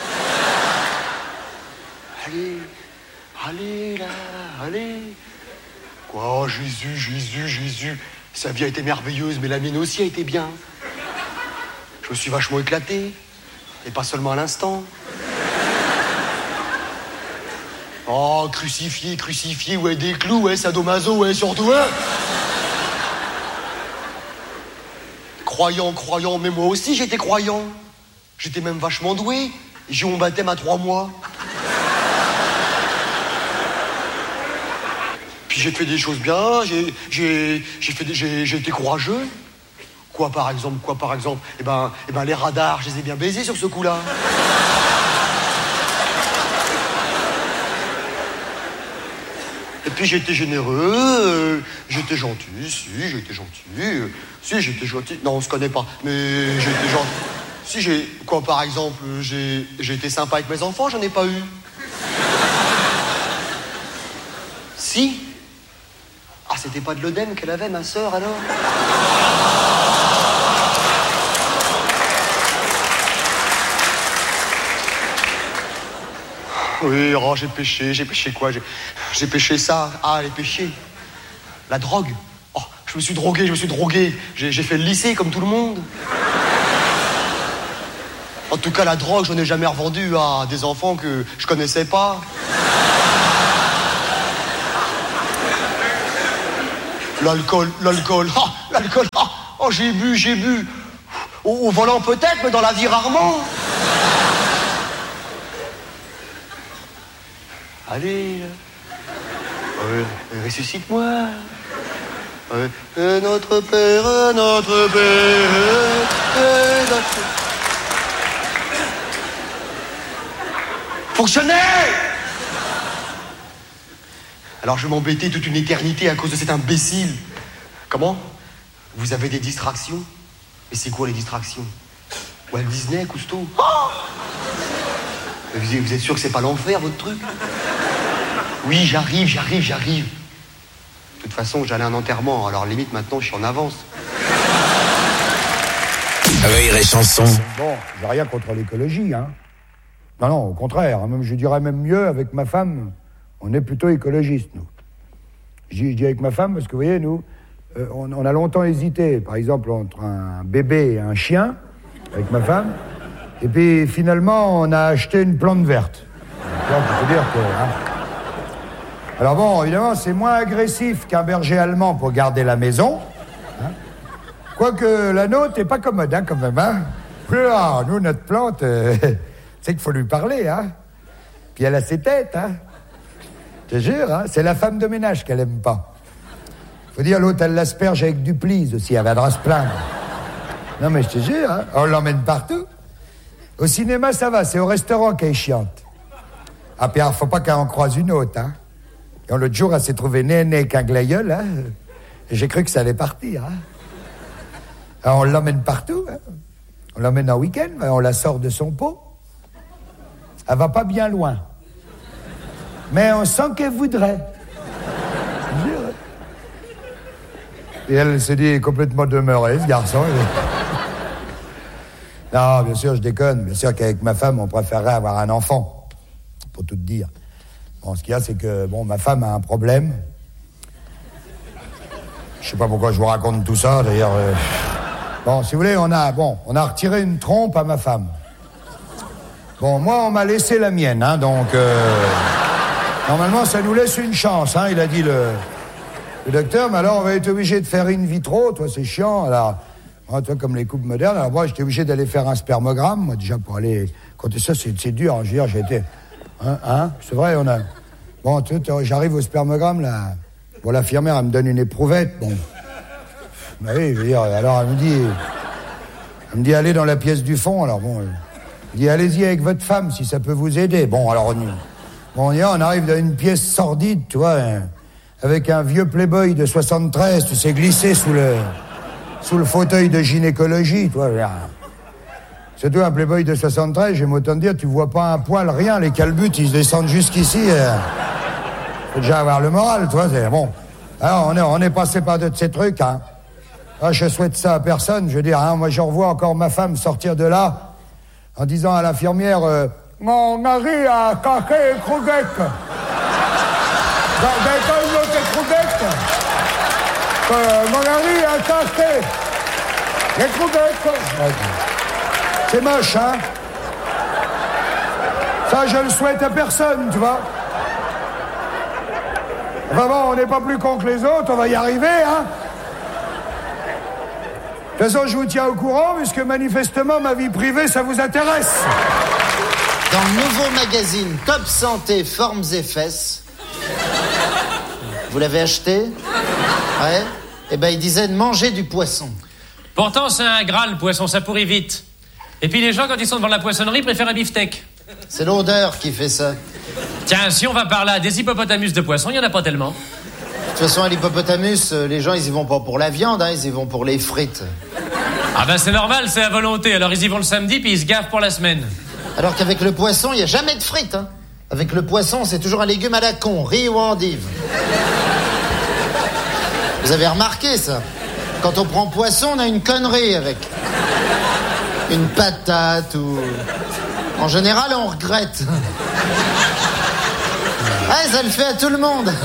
N: Allez, allez, là, allez. Quoi, oh, Jésus, Jésus, Jésus. Sa vie a été merveilleuse, mais la mienne aussi a été bien. Je me suis vachement éclaté. Et pas seulement à l'instant. Oh, crucifié, crucifié, ouais, des clous, ouais, sadomaso, ouais, surtout, hein. Croyant, croyant, mais moi aussi j'étais croyant. J'étais même vachement doué. J'ai eu mon baptême à trois mois. Puis j'ai fait des choses bien, j'ai, j'ai, j'ai fait des, j'ai, j'ai été courageux. Quoi par exemple, quoi par exemple? Eh ben, eh ben les radars, je les ai bien baisés sur ce coup-là. Et puis j'étais généreux, euh, j'étais gentil, si, j'étais gentil, euh, si, j'étais gentil. Non, on se connaît pas, mais j'étais gentil. Si j'ai... Quoi, par exemple, j'ai j'ai été sympa avec mes enfants, j'en ai pas eu. Si. Ah, c'était pas de l'œdème qu'elle avait, ma sœur, alors? Oui, oh, j'ai péché, j'ai péché quoi? J'ai j'ai péché ça. Ah, les péchés. La drogue. Oh, je me suis drogué, je me suis drogué. J'ai j'ai fait le lycée comme tout le monde. En tout cas, la drogue, je n'en ai jamais revendu à des enfants que je connaissais pas. L'alcool, l'alcool, ah, l'alcool, ah, oh, j'ai bu, j'ai bu. Au, au volant peut-être, mais dans la vie rarement. Allez, euh, ressuscite-moi. Euh, euh, notre Père, euh, notre Père, euh, notre... Fonctionnait! Alors je vais m'embêter toute une éternité à cause de cet imbécile. Comment? Vous avez des distractions? Et c'est quoi les distractions? Walt Disney, Cousteau? Oh, vous, vous êtes sûr que c'est pas l'enfer, votre truc? Oui, j'arrive, j'arrive, j'arrive. De toute façon, j'allais à un enterrement, alors limite maintenant je suis en avance.
B: Rire et chanson.
K: Bon, j'ai rien contre l'écologie, hein. Non, non, au contraire, hein, même, je dirais même mieux, avec ma femme, on est plutôt écologistes, nous. Je dis, je dis avec ma femme parce que, vous voyez, nous, euh, on, on a longtemps hésité, par exemple, entre un bébé et un chien, avec ma femme, et puis finalement, on a acheté une plante verte. Donc, là, on peut dire que... Hein. Alors bon, évidemment, c'est moins agressif qu'un berger allemand pour garder la maison, hein. Quoique la nôtre n'est pas commode, hein, quand même, hein. Ah, nous, notre plante... Euh, c'est qu'il faut lui parler, hein. Puis elle a ses têtes, hein. Je te jure, hein. C'est la femme de ménage qu'elle aime pas. Faut dire, l'autre, elle l'asperge avec du plis aussi, elle viendra se plaindre. Non, mais je te jure, hein. On l'emmène partout. Au cinéma, ça va, c'est au restaurant qu'elle est chiante. Ah, puis alors, faut pas qu'elle en croise une autre, hein. Et l'autre jour, elle s'est trouvée nez-nez avec un glaïeul, hein. Et j'ai cru que ça allait partir, hein. Alors, on l'emmène partout, hein. On l'emmène en week-end, on la sort de son pot. Elle va pas bien loin. Mais on sent qu'elle voudrait. Et elle se dit complètement demeurée, ce garçon. Non, bien sûr, je déconne. Bien sûr qu'avec ma femme, on préférerait avoir un enfant. Pour tout te dire. Bon, ce qu'il y a, c'est que, bon, ma femme a un problème. Je sais pas pourquoi je vous raconte tout ça, d'ailleurs. Euh... Bon, si vous voulez, on a, bon, on a retiré une trompe à ma femme. Bon, moi, on m'a laissé la mienne, hein, donc... Euh, normalement, ça nous laisse une chance, hein, il a dit le, le docteur, mais alors on va être obligé de faire in vitro, toi, c'est chiant, alors... Moi, toi, comme les couples modernes, alors moi, j'étais obligé d'aller faire un spermogramme, moi, déjà, pour aller... Compter ça, c'est, c'est dur, hein, je veux dire, j'ai été... Hein, hein, c'est vrai, on a... Bon, tu vois, j'arrive au spermogramme, là... Bon, l'infirmière, elle me donne une éprouvette, bon... Bah oui, je veux dire, alors, elle me dit... Elle me dit, allez dans la pièce du fond, alors bon... Il dit, allez-y avec votre femme, si ça peut vous aider. Bon, alors, on, bon, on, y va, on arrive dans une pièce sordide, tu vois, hein, avec un vieux playboy de soixante-treize, tu sais, glissé sous le, sous le fauteuil de gynécologie, tu vois. Surtout un playboy de soixante-treize, j'aime autant te dire, tu vois pas un poil, rien, les calbutes, ils se descendent jusqu'ici. Euh, faut déjà avoir le moral, tu vois, c'est bon. Alors, on est, on est passé par de ces trucs, hein. Ah, je souhaite ça à personne, je veux dire, hein, moi, je revois encore ma femme sortir de là, en disant à l'infirmière, euh, mon mari a caqué et croquette. euh, Mon mari a caqué et croquette. C'est moche, hein. Ça, je le souhaite à personne, tu vois. Vraiment, on n'est pas plus con que les autres, on va y arriver, hein. De toute façon, je vous tiens au courant, puisque manifestement, ma vie privée, ça vous intéresse.
O: Dans le nouveau magazine Top Santé, Formes et Fesses, vous l'avez acheté? Ouais. Eh ben, il disait de manger du poisson.
P: Pourtant, c'est un gras, le poisson, ça pourrit vite. Et puis les gens, quand ils sont devant la poissonnerie, préfèrent un beefsteak.
O: C'est l'odeur qui fait ça.
P: Tiens, si on va par là, des hippopotamus de poisson, il n'y en a pas tellement.
O: De toute façon, à l'hippopotamus, les gens, ils y vont pas pour la viande, hein, ils y vont pour les frites.
P: Ah ben c'est normal, c'est à volonté. Alors ils y vont le samedi, puis ils se gavent pour la semaine.
O: Alors qu'avec le poisson, il n'y a jamais de frites. Hein. Avec le poisson, c'est toujours un légume à la con, riz ou endive. Vous avez remarqué ça? Quand on prend poisson, on a une connerie avec. Une patate ou... En général, on regrette. Ouais, ça le fait à tout le monde.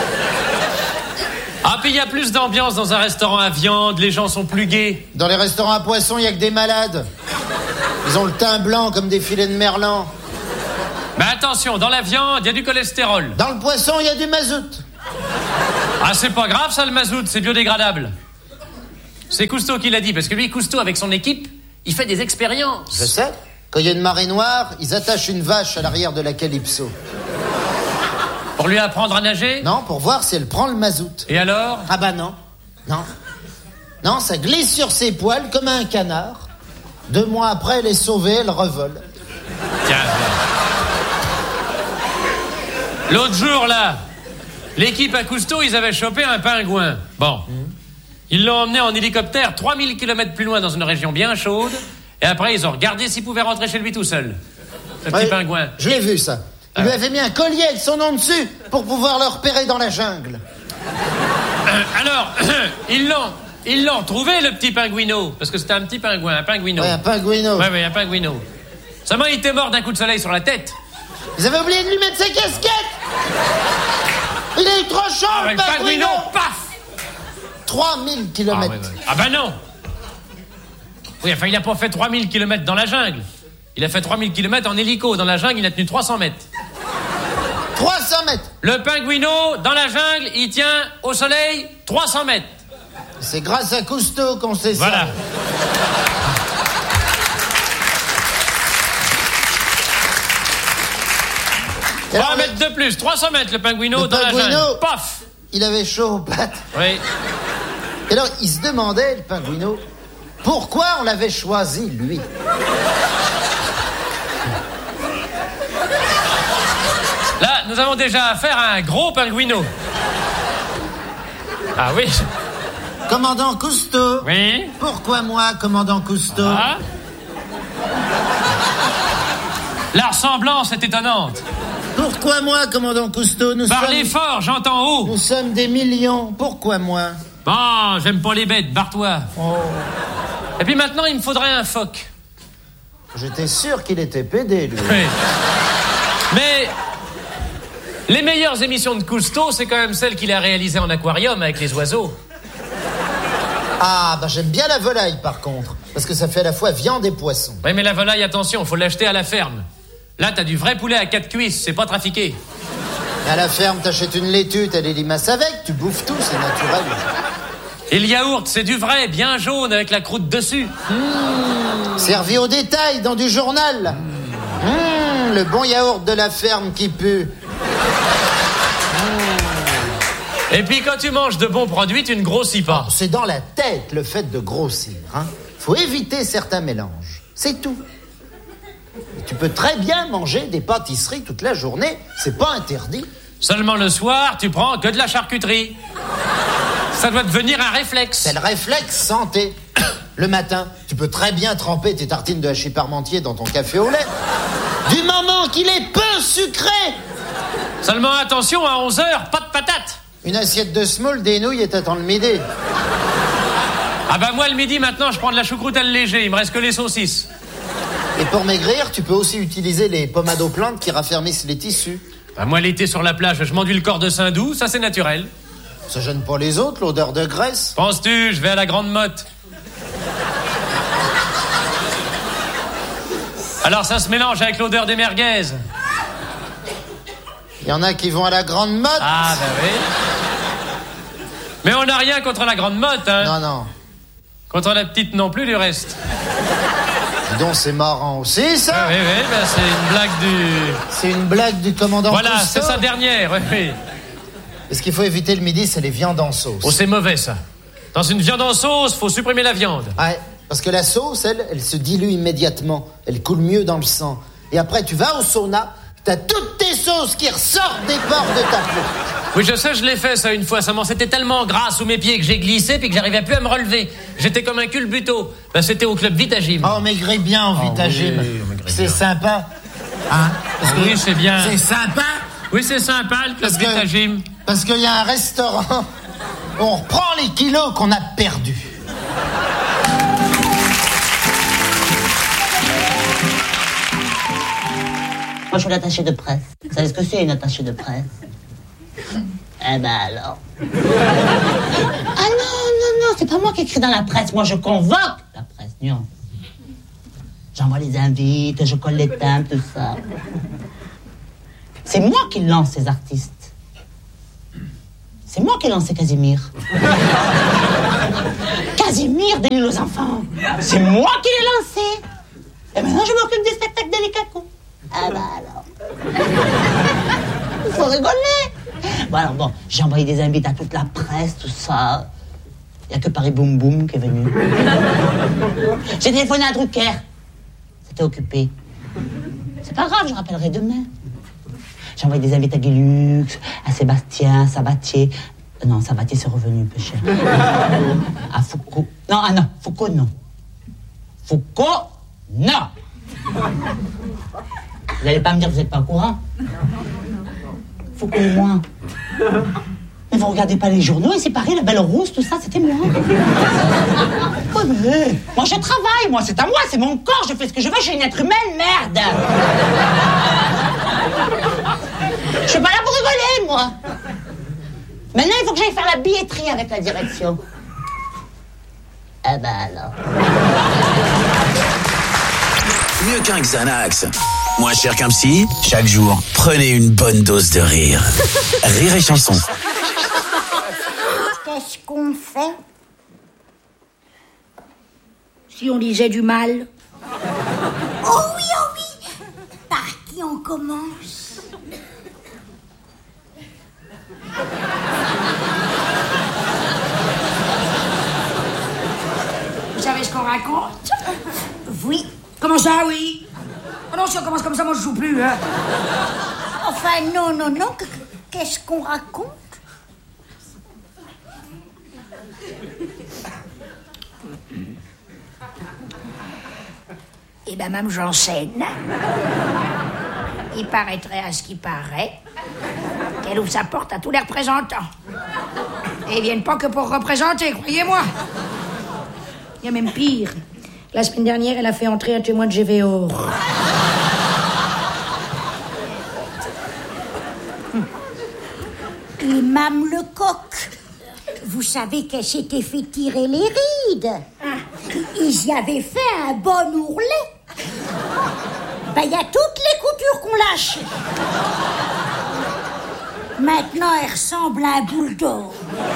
P: Ah, puis il y a plus d'ambiance dans un restaurant à viande, les gens sont plus gais.
O: Dans les restaurants à poisson, il n'y a que des malades. Ils ont le teint blanc comme des filets de merlan.
P: Mais attention, dans la viande, il y a du cholestérol.
O: Dans le poisson, il y a du mazout.
P: Ah, c'est pas grave ça, le mazout, c'est biodégradable. C'est Cousteau qui l'a dit, parce que lui, Cousteau, avec son équipe, il fait des expériences.
O: Je sais. Quand il y a une marée noire, ils attachent une vache à l'arrière de la Calypso.
P: Pour lui apprendre à nager?
O: Non, pour voir si elle prend le mazout.
P: Et alors?
O: Ah bah non. Non. Non, ça glisse sur ses poils comme un canard. Deux mois après, elle est sauvée, elle revole.
P: Tiens. L'autre jour, là, l'équipe à Cousteau, ils avaient chopé un pingouin. Bon. Mmh. Ils l'ont emmené en hélicoptère trois mille kilomètres plus loin dans une région bien chaude. Et après, ils ont regardé s'il pouvait rentrer chez lui tout seul. Le
O: ouais,
P: petit pingouin.
O: Je l'ai vu, ça. Il ah. lui avait mis un collier avec son nom dessus pour pouvoir le repérer dans la jungle.
P: Euh, alors, ils l'ont... Ils l'ont trouvé, le petit pingouino. Parce que c'était un petit pingouin, un pingouino.
O: Ouais, un pingouino.
P: Ouais, ouais, un pingouino. Seulement, il était mort d'un coup de soleil sur la tête.
O: Ils avaient oublié de lui mettre sa casquette. Il a eu trop chaud, ah, le pingouino.
P: Paf
O: trois mille kilomètres.
P: Ah, ouais, ouais. Ah ben non. Oui, enfin, il a pas fait trois mille kilomètres dans la jungle. Il a fait trois mille kilomètres en hélico. Dans la jungle, il a tenu trois cents mètres.
O: trois cents mètres.
P: Le pingouino, dans la jungle, il tient au soleil trois cents mètres.
O: C'est grâce à Cousteau qu'on sait
P: voilà.
O: ça.
P: Voilà. trois mètres de plus, trois cents mètres le pingouino
O: le
P: dans
O: pingouino,
P: la jungle. Paf.
O: Il avait chaud aux pattes.
P: Oui.
O: Et alors, il se demandait, le pingouino, pourquoi on l'avait choisi, lui.
P: Là, nous avons déjà affaire à un gros pingouino. Ah oui.
O: Commandant Cousteau.
P: Oui.
O: Pourquoi moi, commandant Cousteau?
P: Ah. La ressemblance est étonnante.
O: Pourquoi moi, commandant Cousteau? Nous
P: Parlez
O: sommes...
P: fort, j'entends haut.
O: Nous sommes des millions. Pourquoi moi?
P: Bon, j'aime pas les bêtes, barre-toi.
O: Oh.
P: Et puis maintenant, il me faudrait un phoque.
O: J'étais sûr qu'il était pédé, lui.
P: Oui. Mais les meilleures émissions de Cousteau, c'est quand même celles qu'il a réalisées en aquarium avec les oiseaux.
O: Ah, bah j'aime bien la volaille, par contre. Parce que ça fait à la fois viande et poisson.
P: Oui, mais la volaille, attention, faut l'acheter à la ferme. Là, t'as du vrai poulet à quatre cuisses, c'est pas trafiqué.
O: À la ferme, t'achètes une laitue, t'as des limaces avec, tu bouffes tout, c'est naturel.
P: Et le yaourt, c'est du vrai, bien jaune, avec la croûte dessus.
O: Mmh. Servi au détail, dans du journal. Mmh. Mmh, le bon yaourt de la ferme qui pue.
P: Et puis quand tu manges de bons produits, tu ne grossis pas.
O: Oh, c'est dans la tête, le fait de grossir. Hein. Faut éviter certains mélanges. C'est tout. Et tu peux très bien manger des pâtisseries toute la journée. C'est pas interdit.
P: Seulement le soir, tu prends que de la charcuterie. Ça doit devenir un réflexe.
O: C'est le réflexe santé. Le matin, tu peux très bien tremper tes tartines de hachis parmentier dans ton café au lait. Du moment qu'il est peu sucré.
P: Seulement attention, à onze heures, pas de patates.
O: Une assiette de semoule, des nouilles et t'attends le midi.
P: Ah bah moi, le midi, maintenant, je prends de la choucroute à léger. Il me reste que les saucisses.
O: Et pour maigrir, tu peux aussi utiliser les pommades aux plantes qui raffermissent les tissus.
P: Bah moi, l'été sur la plage, je m'enduis le corps de Saint-Doux. Ça, c'est naturel.
O: Ça gêne pas les autres, l'odeur de graisse.
P: Penses-tu, je vais à la Grande Motte. Alors, ça se mélange avec l'odeur des merguez.
O: Il y en a qui vont à la Grande Motte.
P: Ah, bah oui. Mais on n'a rien contre la Grande Motte, hein.
O: Non, non.
P: Contre la petite non plus, du reste.
O: Dis donc, c'est marrant aussi, ça.
P: Oui, oui, oui, ben c'est une blague du...
O: C'est une blague du commandant
P: Voilà,
O: Cousteau.
P: c'est sa dernière, oui, oui.
O: Et ce qu'il faut éviter le midi, c'est les viandes en sauce.
P: Oh, c'est mauvais, ça. Dans une viande en sauce, faut supprimer la viande.
O: Ouais, parce que la sauce, elle, elle se dilue immédiatement. Elle coule mieux dans le sang. Et après, tu vas au sauna, t'as toutes tes sauces qui ressortent des pores de ta peau.
P: Oui, je sais, je l'ai fait ça une fois. Ça m'en s'était tellement gras sous mes pieds que j'ai glissé puis que j'arrivais plus à me relever. J'étais comme un culbuto. Ben, c'était au club Vitagym.
O: Oh, maigrez bien au Vitagym.
P: oui,
O: c'est sympa. Hein? Parce
P: Ah,
O: que
P: oui, c'est bien.
O: C'est sympa.
P: Oui, c'est sympa, le club Vitagym.
O: Parce qu'il y a un restaurant où on reprend les kilos qu'on a perdus.
Q: Moi, je suis l'attaché de presse. Vous savez ce que c'est, une attachée de presse? Eh ben alors. Ah non, non, non, c'est pas moi qui écris dans la presse. Moi, je convoque la presse, non. J'envoie les invites, je colle les timbres, tout ça. C'est moi qui lance ces artistes. C'est moi qui ai lancé Casimir. Casimir de l'île aux enfants. C'est moi qui l'ai lancé. Et maintenant, je m'occupe des spectacles de l'Ikaku. Ah bah alors. Il faut rigoler. Bon alors bon, j'ai envoyé des invites à toute la presse, tout ça. Il n'y a que Paris Boum Boum qui est venu. J'ai téléphoné à Drucker. C'était occupé. C'est pas grave, je rappellerai demain. J'ai envoyé des invites à Guilux, à Sébastien, Sabatier. Euh, non, Sabatier, c'est revenu un peu cher. À Foucault. Non, ah non, Foucault, non. Foucault, non. Vous n'allez pas me dire que vous n'êtes pas au courant. Foucault et moi. Mais vous regardez pas les journaux, et c'est pareil, la Belle Rousse, tout ça, c'était moi. Oh, mais, moi, je travaille, moi, c'est à moi, c'est mon corps, je fais ce que je veux, je suis une être humaine, merde. Je suis pas là pour rigoler, moi. Maintenant, il faut que j'aille faire la billetterie avec la direction. Ah bah alors.
B: Mieux qu'un Xanax. Moins cher qu'un psy, chaque jour, prenez une bonne dose de rire. Rire et chanson.
R: Qu'est-ce qu'on fait si on disait du mal? Oh oui, oh oui. Par qui on commence? Vous savez ce qu'on raconte? Oui. Comment ça, oui? Oh non, si on commence comme ça, moi je joue plus, hein. Enfin, non, non, non. Qu'est-ce qu'on raconte? Eh ben, Mme Janssen, il paraîtrait à ce qui paraît qu'elle ouvre sa porte à tous les représentants. Et ils viennent pas que pour représenter, croyez-moi. Il y a même pire. La semaine dernière, elle a fait entrer un témoin de G V O. Et Mme Lecoq, vous savez qu'elle s'était fait tirer les rides. Ils y avaient fait un bon ourlet. Ben, il y a toutes les coutures qu'on lâche. Maintenant, elle ressemble à un bulldog.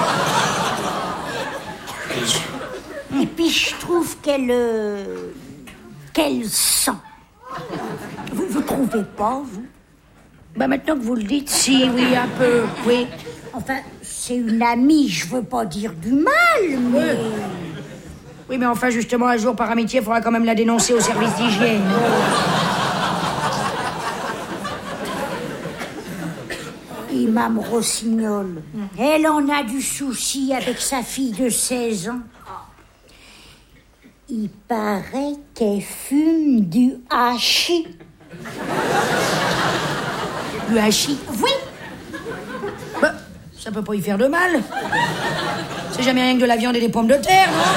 R: Et puis, je trouve qu'elle... Euh, qu'elle sent. Vous, vous trouvez pas, vous? Ben, maintenant que vous le dites, si, oui, un peu, oui. Enfin, c'est une amie, je veux pas dire du mal, mais... Oui, oui, mais enfin, justement, un jour, par amitié, il faudra quand même la dénoncer au service d'hygiène. Et Mme Rossignol, elle en a du souci avec sa fille de seize ans. Il paraît qu'elle fume du hachis. Du hachis? Oui. Bah, ça peut pas y faire de mal. C'est jamais rien que de la viande et des pommes de terre, non?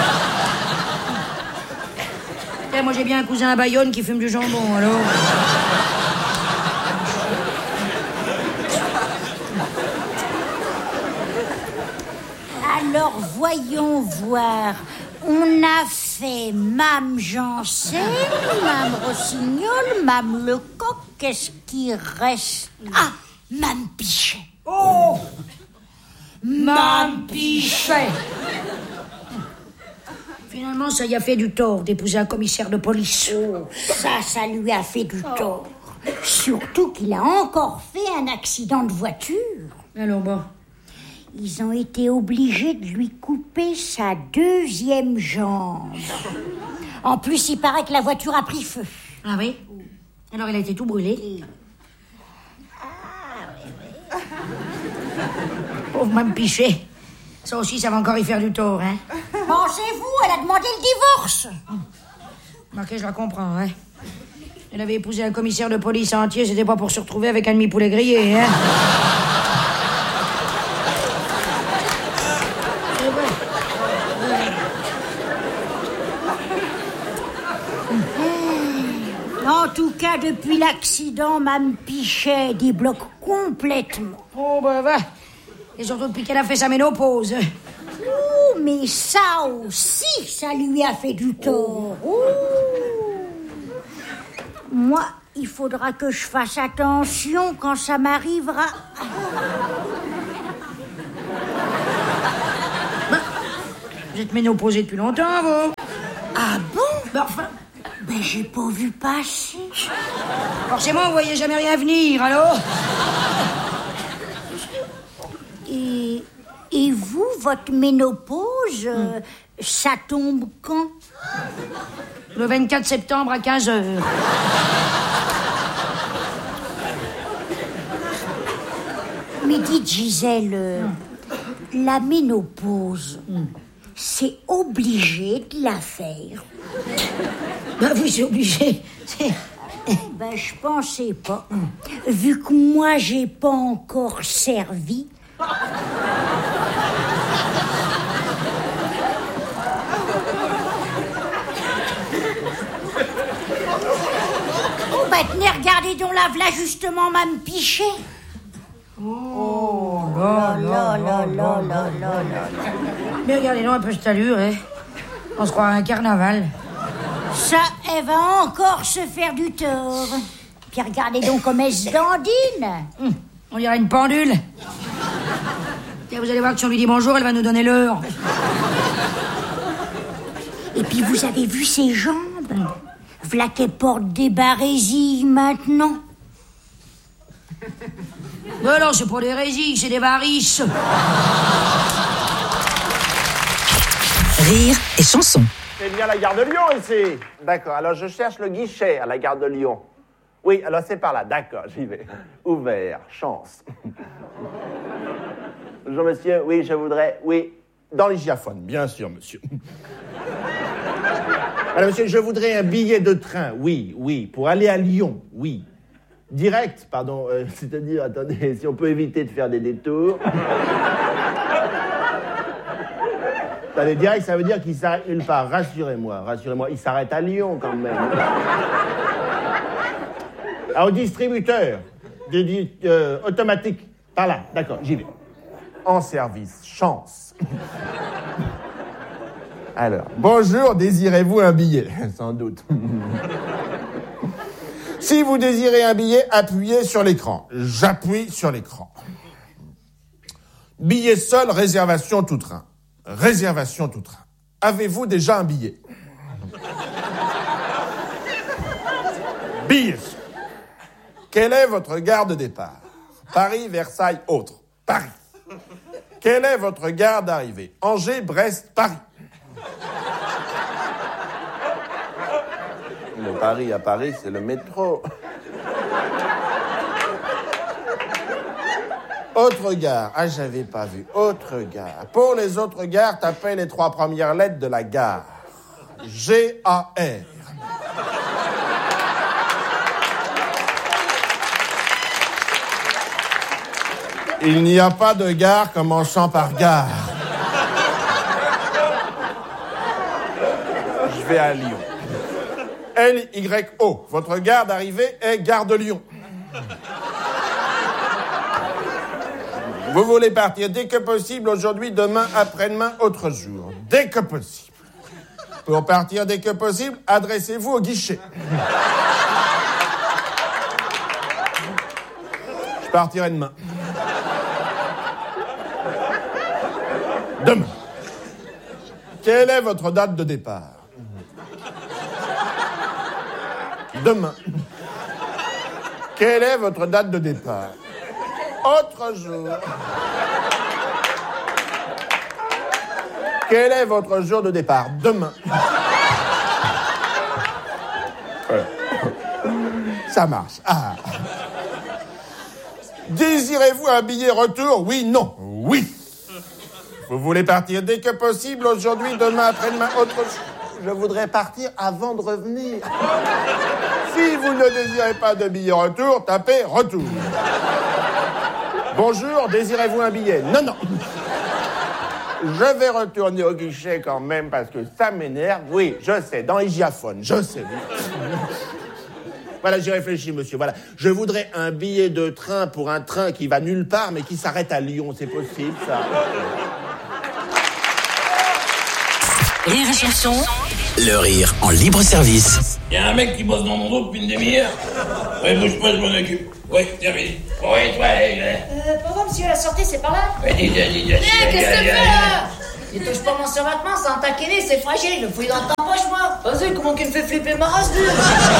R: Et moi, j'ai bien un cousin à Bayonne qui fume du jambon, alors... Alors, voyons voir. On a fait Mme Janssen, Mme Rossignol, Mme Lecoq. Qu'est-ce qui reste? Ah, Mme Pichet. Oh, Mme Pichet. Finalement, ça y a fait du tort d'épouser un commissaire de police. Oh, ça, ça lui a fait du tort. Surtout qu'il a encore fait un accident de voiture. Alors bon... Ils ont été obligés de lui couper sa deuxième jambe. En plus, il paraît que la voiture a pris feu. Ah oui? Alors, il a été tout brûlé? Ah, oui, oui. Pauvre Mme Pichet. Ça aussi, ça va encore y faire du tort, hein. Pensez-vous, elle a demandé le divorce. Marqué, je la comprends, hein. Elle avait épousé un commissaire de police entier, c'était pas pour se retrouver avec un demi-poulet grillé, hein. C'est vrai. En tout cas, depuis l'accident, Mme Pichet débloque complètement. Oh, ben, va. Et surtout depuis qu'elle a fait sa ménopause. Ouh, mais ça aussi, ça lui a fait du tort. Ouh. Moi, il faudra que je fasse attention quand ça m'arrivera. Ben, vous êtes ménopausée depuis longtemps, vous? Ah bon? Ben, enfin... Ben, j'ai pas vu passer. Forcément, vous voyez jamais rien venir, alors? Et, et vous, votre ménopause, euh, ça tombe quand? Le vingt-quatre septembre à quinze heures. Mais dites, Gisèle, euh, la ménopause, c'est obligé de la faire? Ben oui, c'est obligé. C'est... Ben, je pensais pas. Vu que moi, j'ai pas encore servi. Oh, ben, tenez, regardez donc là, là, justement, Mme Pichet. Oh, là, là, là, là, là, là, là. Mais regardez donc un peu cette allure, hein. On se croit à un carnaval. Ça, elle va encore se faire du tort. Puis regardez donc comme elle se dandine. Hum, on dirait une pendule. Tiens, vous allez voir que si on lui dit bonjour, elle va nous donner l'heure. Et puis vous avez vu ses jambes? V'là qu'elle porte des barésilles maintenant. Mais non, c'est pas des résilles, c'est des varices.
F: Rire et chanson.
S: C'est bien la gare de Lyon, ici. D'accord, alors je cherche le guichet à la gare de Lyon. Oui, alors c'est par là, d'accord, j'y vais. Ouvert, chance. Bonjour, monsieur, oui, je voudrais, oui, dans l'hygiaphone, bien sûr, monsieur. Alors, monsieur, je voudrais un billet de train, oui, oui, pour aller à Lyon, oui. Direct, pardon, euh, c'est-à-dire, attendez, si on peut éviter de faire des détours... Allez, direct, ça veut dire qu'il s'arrête nulle part. Rassurez-moi, rassurez-moi. Il s'arrête à Lyon, quand même. Ah, au distributeur. Dédi- euh, automatique. Par là, d'accord, j'y vais. En service. Chance. Alors, bonjour, désirez-vous un billet? Sans doute. Si vous désirez un billet, appuyez sur l'écran. J'appuie sur l'écran. Billet seul, réservation tout train. Réservation tout train. Avez-vous déjà un billet? Billet. Quelle est votre gare de départ? Paris, Versailles, autre. Paris. Quelle est votre gare d'arrivée? Angers, Brest, Paris. Le Paris à Paris, c'est le métro. Autre gare. Ah, j'avais pas vu. Autre gare. Pour les autres gares, tapez les trois premières lettres de la gare. G A R. Il n'y a pas de gare commençant par gare. Je vais à Lyon. L Y O. Votre gare d'arrivée est Gare de Lyon. Vous voulez partir dès que possible, aujourd'hui, demain, après-demain, autre jour. Dès que possible. Pour partir dès que possible, adressez-vous au guichet. Je partirai demain. Demain. Quelle est votre date de départ? Demain. Quelle est votre date de départ? Autre jour. Quel est votre jour de départ? Demain. Voilà. Ça marche. Ah. Désirez-vous un billet retour? Oui, non. Oui. Vous voulez partir dès que possible, aujourd'hui, demain, après-demain, autre chose? Je voudrais partir avant de revenir. Si vous ne désirez pas de billet retour, tapez retour. Bonjour, désirez-vous un billet? Non, non. Je vais retourner au guichet quand même parce que ça m'énerve. Oui, je sais, dans les giaphones, je sais. Voilà, j'y réfléchis, monsieur. Voilà, je voudrais un billet de train pour un train qui va nulle part mais qui s'arrête à Lyon. C'est possible, ça?
F: Rire et chanson.
B: Le rire en libre service.
T: Il y a un mec qui bosse dans mon dos depuis une demi-heure. Ouais, bouge pas, je m'en occupe. Ouais, terminé. Ouais, toi, allez, allez.
U: Euh, pardon, monsieur, la sortie, c'est par là?
T: Ouais, dis, dis, dis, dis.
U: Eh, qu'est-ce que tu fais, là? Il touche pas mon survêtement, c'est un taquiné, c'est fragile. Je le fouille dans ta poche, moi. Vas-y, comment qu'il me fait flipper ma race, lui?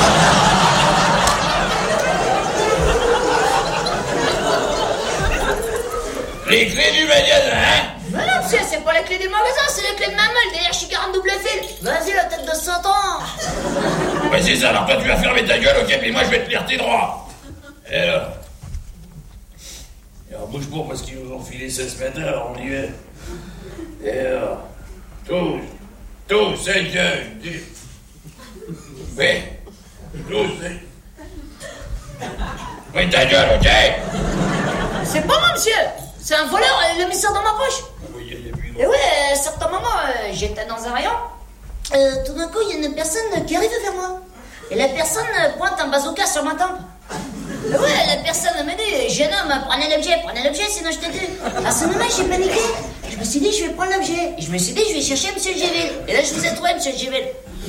T: Les clés du magasin, hein?
U: Mais non, monsieur, c'est pas les clés du magasin, c'est les clés de ma meule. D'ailleurs, je suis garant double fil. Vas-y, la tête de Satan.
T: Ouais, c'est ça, alors toi, tu vas fermer ta gueule, ok? Puis moi, je vais te lire tes droits. Et alors? Et alors, bouge pas, parce qu'ils nous ont filé seize mètres, alors on y est. Et alors? Tous, tous, c'est que... Oui, tous, c'est... Oui, ta gueule, ok?
U: C'est pas moi, monsieur. C'est un voleur, il l'a mis ça dans ma poche. Et ouais, à un certain moment, euh, j'étais dans un rayon. Euh, tout d'un coup, il y a une personne qui arrive vers moi. Et la personne pointe un bazooka sur ma tempe. Et ouais, la personne me dit, jeune homme, prenez l'objet, prenez l'objet, sinon je te tue. À ce moment, j'ai paniqué. Je me suis dit, je vais prendre l'objet. Et je me suis dit, je vais chercher monsieur Géville. Et là, je vous ai trouvé, monsieur Géville.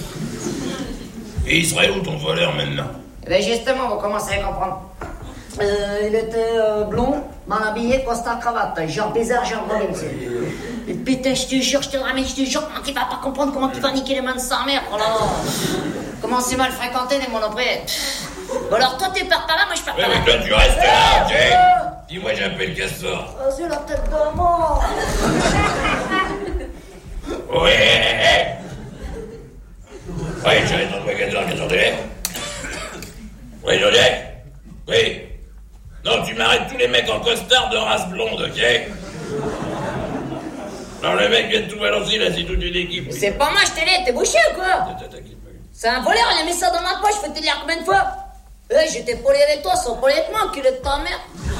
T: Et il serait où ton voleur maintenant?
U: Et bien justement, vous commencez à comprendre. Euh, il était euh, blond, mal habillé, costard, cravate. Genre bizarre, genre drôle, monsieur. Et putain, je te jure, je te le ramène, je te jure, comment tu vas pas comprendre, comment tu vas niquer les mains de sa mère. Oh là là. Comment c'est mal fréquenté les monoprés. Bon alors, toi, tu pars par là, moi, je pars par là.
T: Ouais, mais toi, tu restes là, ok? Dis-moi, j'appelle Castor.
U: Vas-y, la tête de mort.
T: Oui, oui, j'arrive dans le magasin, qu'est-ce que oui, Joliette? Oui. Non, tu m'arrêtes tous les mecs en costard de race blonde, ok? Non, le mec vient de tout balancer, là, c'est toute une équipe.
U: C'est pas moi, je t'ai dit, t'es bouché ou quoi? C'est un voleur, il a mis ça dans ma poche, faut te dire combien de fois? Eh, hey, j'étais poli avec toi, sans poli avec moi, enculé de ta mère.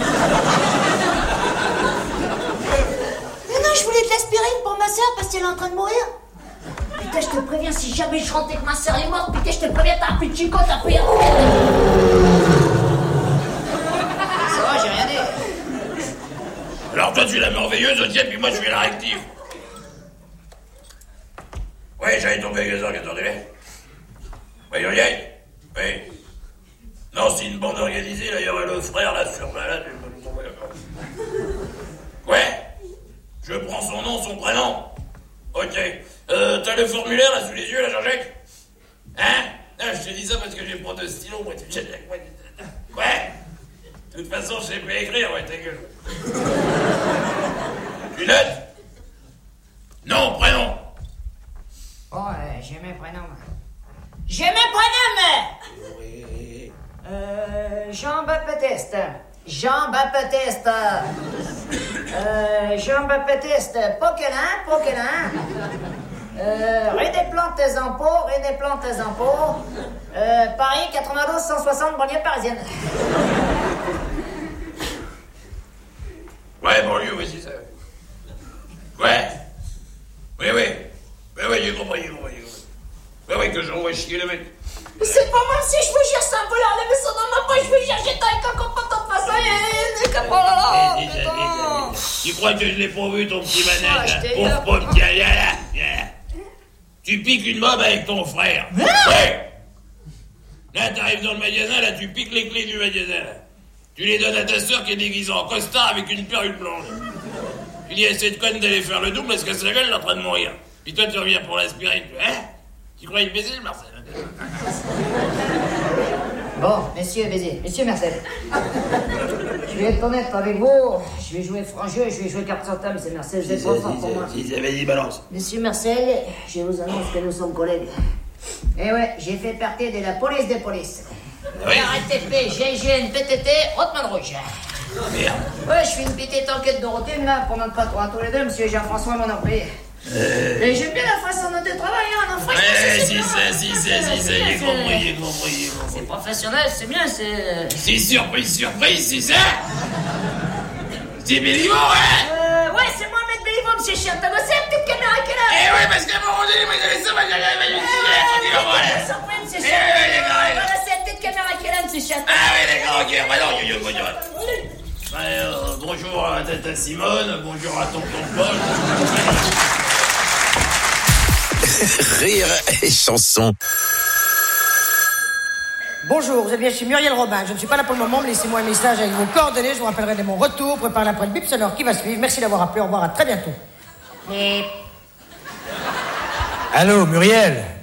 U: Mais non, je voulais de l'aspirine pour ma soeur parce qu'elle est en train de mourir. Putain, je te préviens, si jamais je rentre et que ma soeur est morte, putain, je te préviens, t'as un plus de chico, t'as pris un... Ça va, j'ai rien dit.
T: Alors toi, tu es la merveilleuse, ok, puis moi, je suis la réactive. Oui, j'allais ton magasin, attendez-les. Oui, Joliette? Oui. Non, c'est une bande organisée, là, il y aurait le frère, là, sur malade. Ouais. Je prends son nom, son prénom. Ok. Euh, t'as le formulaire, là, sous les yeux, là, Jean-Jacques? Hein? Ah, je te dis ça parce que j'ai pas de stylo, moi, tu me jettes. Ouais. De toute façon, je sais pas écrire, ouais, ta gueule. Tu notes? Non, prénom.
U: Oh, euh, j'ai mes prénoms. J'ai mes prénoms!
T: Oui.
U: Euh, Jean-Baptiste. Jean-Baptiste. Euh, Jean-Baptiste. Poquelin, Poquelin. Euh, rue des Plantes des Impôts, rue des Plantes des Impôts. Euh, Paris, quatre-vingt-douze cent soixante, banlieue parisienne.
T: Ouais, banlieue, oui, c'est ça. Ouais. Oui, oui. Oui, oui, j'ai compris, j'ai compris. Oui, oui, que j'envoie chier le mec.
U: C'est pas moi, si je vous jure, c'est un voleur, il a mis ça dans ma poche, je vous jure, j'étais avec un copain de façon, et il est oh là là, putain.
T: Tu crois que je l'ai pas vu, ton petit manège,
U: Ah,
T: là?
U: je t'ai
T: Pauvre
U: eu.
T: pomme, tiens, viens là, viens là. Tu piques une mob avec ton frère. Ouais. Là, t'arrives dans le magasin, là, tu piques les clés du magasin, là. Tu les donnes à ta soeur qui est déguisée en costard avec une perruque blanche. Tu dis à cette conne d'aller faire le double parce que sa gueule est en train de mourir. Puis toi, tu reviens pour l'aspirine, hein? Tu croyais le baiser, le Marcel?
U: Bon, messieurs, baiser, monsieur Marcel. Je vais être honnête avec vous, je vais jouer franc jeu, je vais jouer carte sur table, c'est Marcel, vous êtes trop fort pour moi.
T: Si, vas-y, balance.
U: Monsieur Marcel, je vous annonce que nous sommes collègues. Eh ouais, j'ai fait partie de la police des polices.
T: Oui.
U: R A T P, G I G N, P T T, Haute-Main Rouge.
T: Merde.
U: Ouais, je fais une petite enquête de routine là pour notre patron à tous les deux, monsieur Jean-François, mon employé.
T: Euh...
U: Et j'aime bien la façon dont tu travailles, hein, non, franchement,
T: Ouais,
U: c'est
T: si,
U: bien.
T: ça, si, ça, si, ça, il est compris, il est compris, il est compris.
U: C'est professionnel, c'est bien, c'est...
T: C'est surprise, surprise, c'est ça? C'est Béliveau, hein?
U: Euh, ouais, c'est moi, Maître Béliveau, monsieur Chien. T'as bossé la petite caméra qui est là?
T: Eh ouais, parce qu'à un moment donné, moi, j'avais ça, moi, j'avais la
U: Eh,
T: voilà.
U: surprise, monsieur
T: Eh,
U: Chien.
T: ouais, d'accord, ouais.
U: Voilà, c'est la petite caméra qui est là, monsieur Chien.
T: Ah oui, d'accord, ok, bah non, yo, yo, yo, yo. Alors, bonjour à Tata Simone, bonjour à Tonton Paul.
B: Rire et chanson.
D: Bonjour, vous êtes bien chez Muriel Robin. Je ne suis pas là pour le moment, mais laissez-moi un message avec vos coordonnées. Je vous rappellerai dès mon retour. Préparez après le bip sonore qui va suivre. Merci d'avoir appelé. Au revoir, à très bientôt.
U: Mais...
L: Allô, Muriel?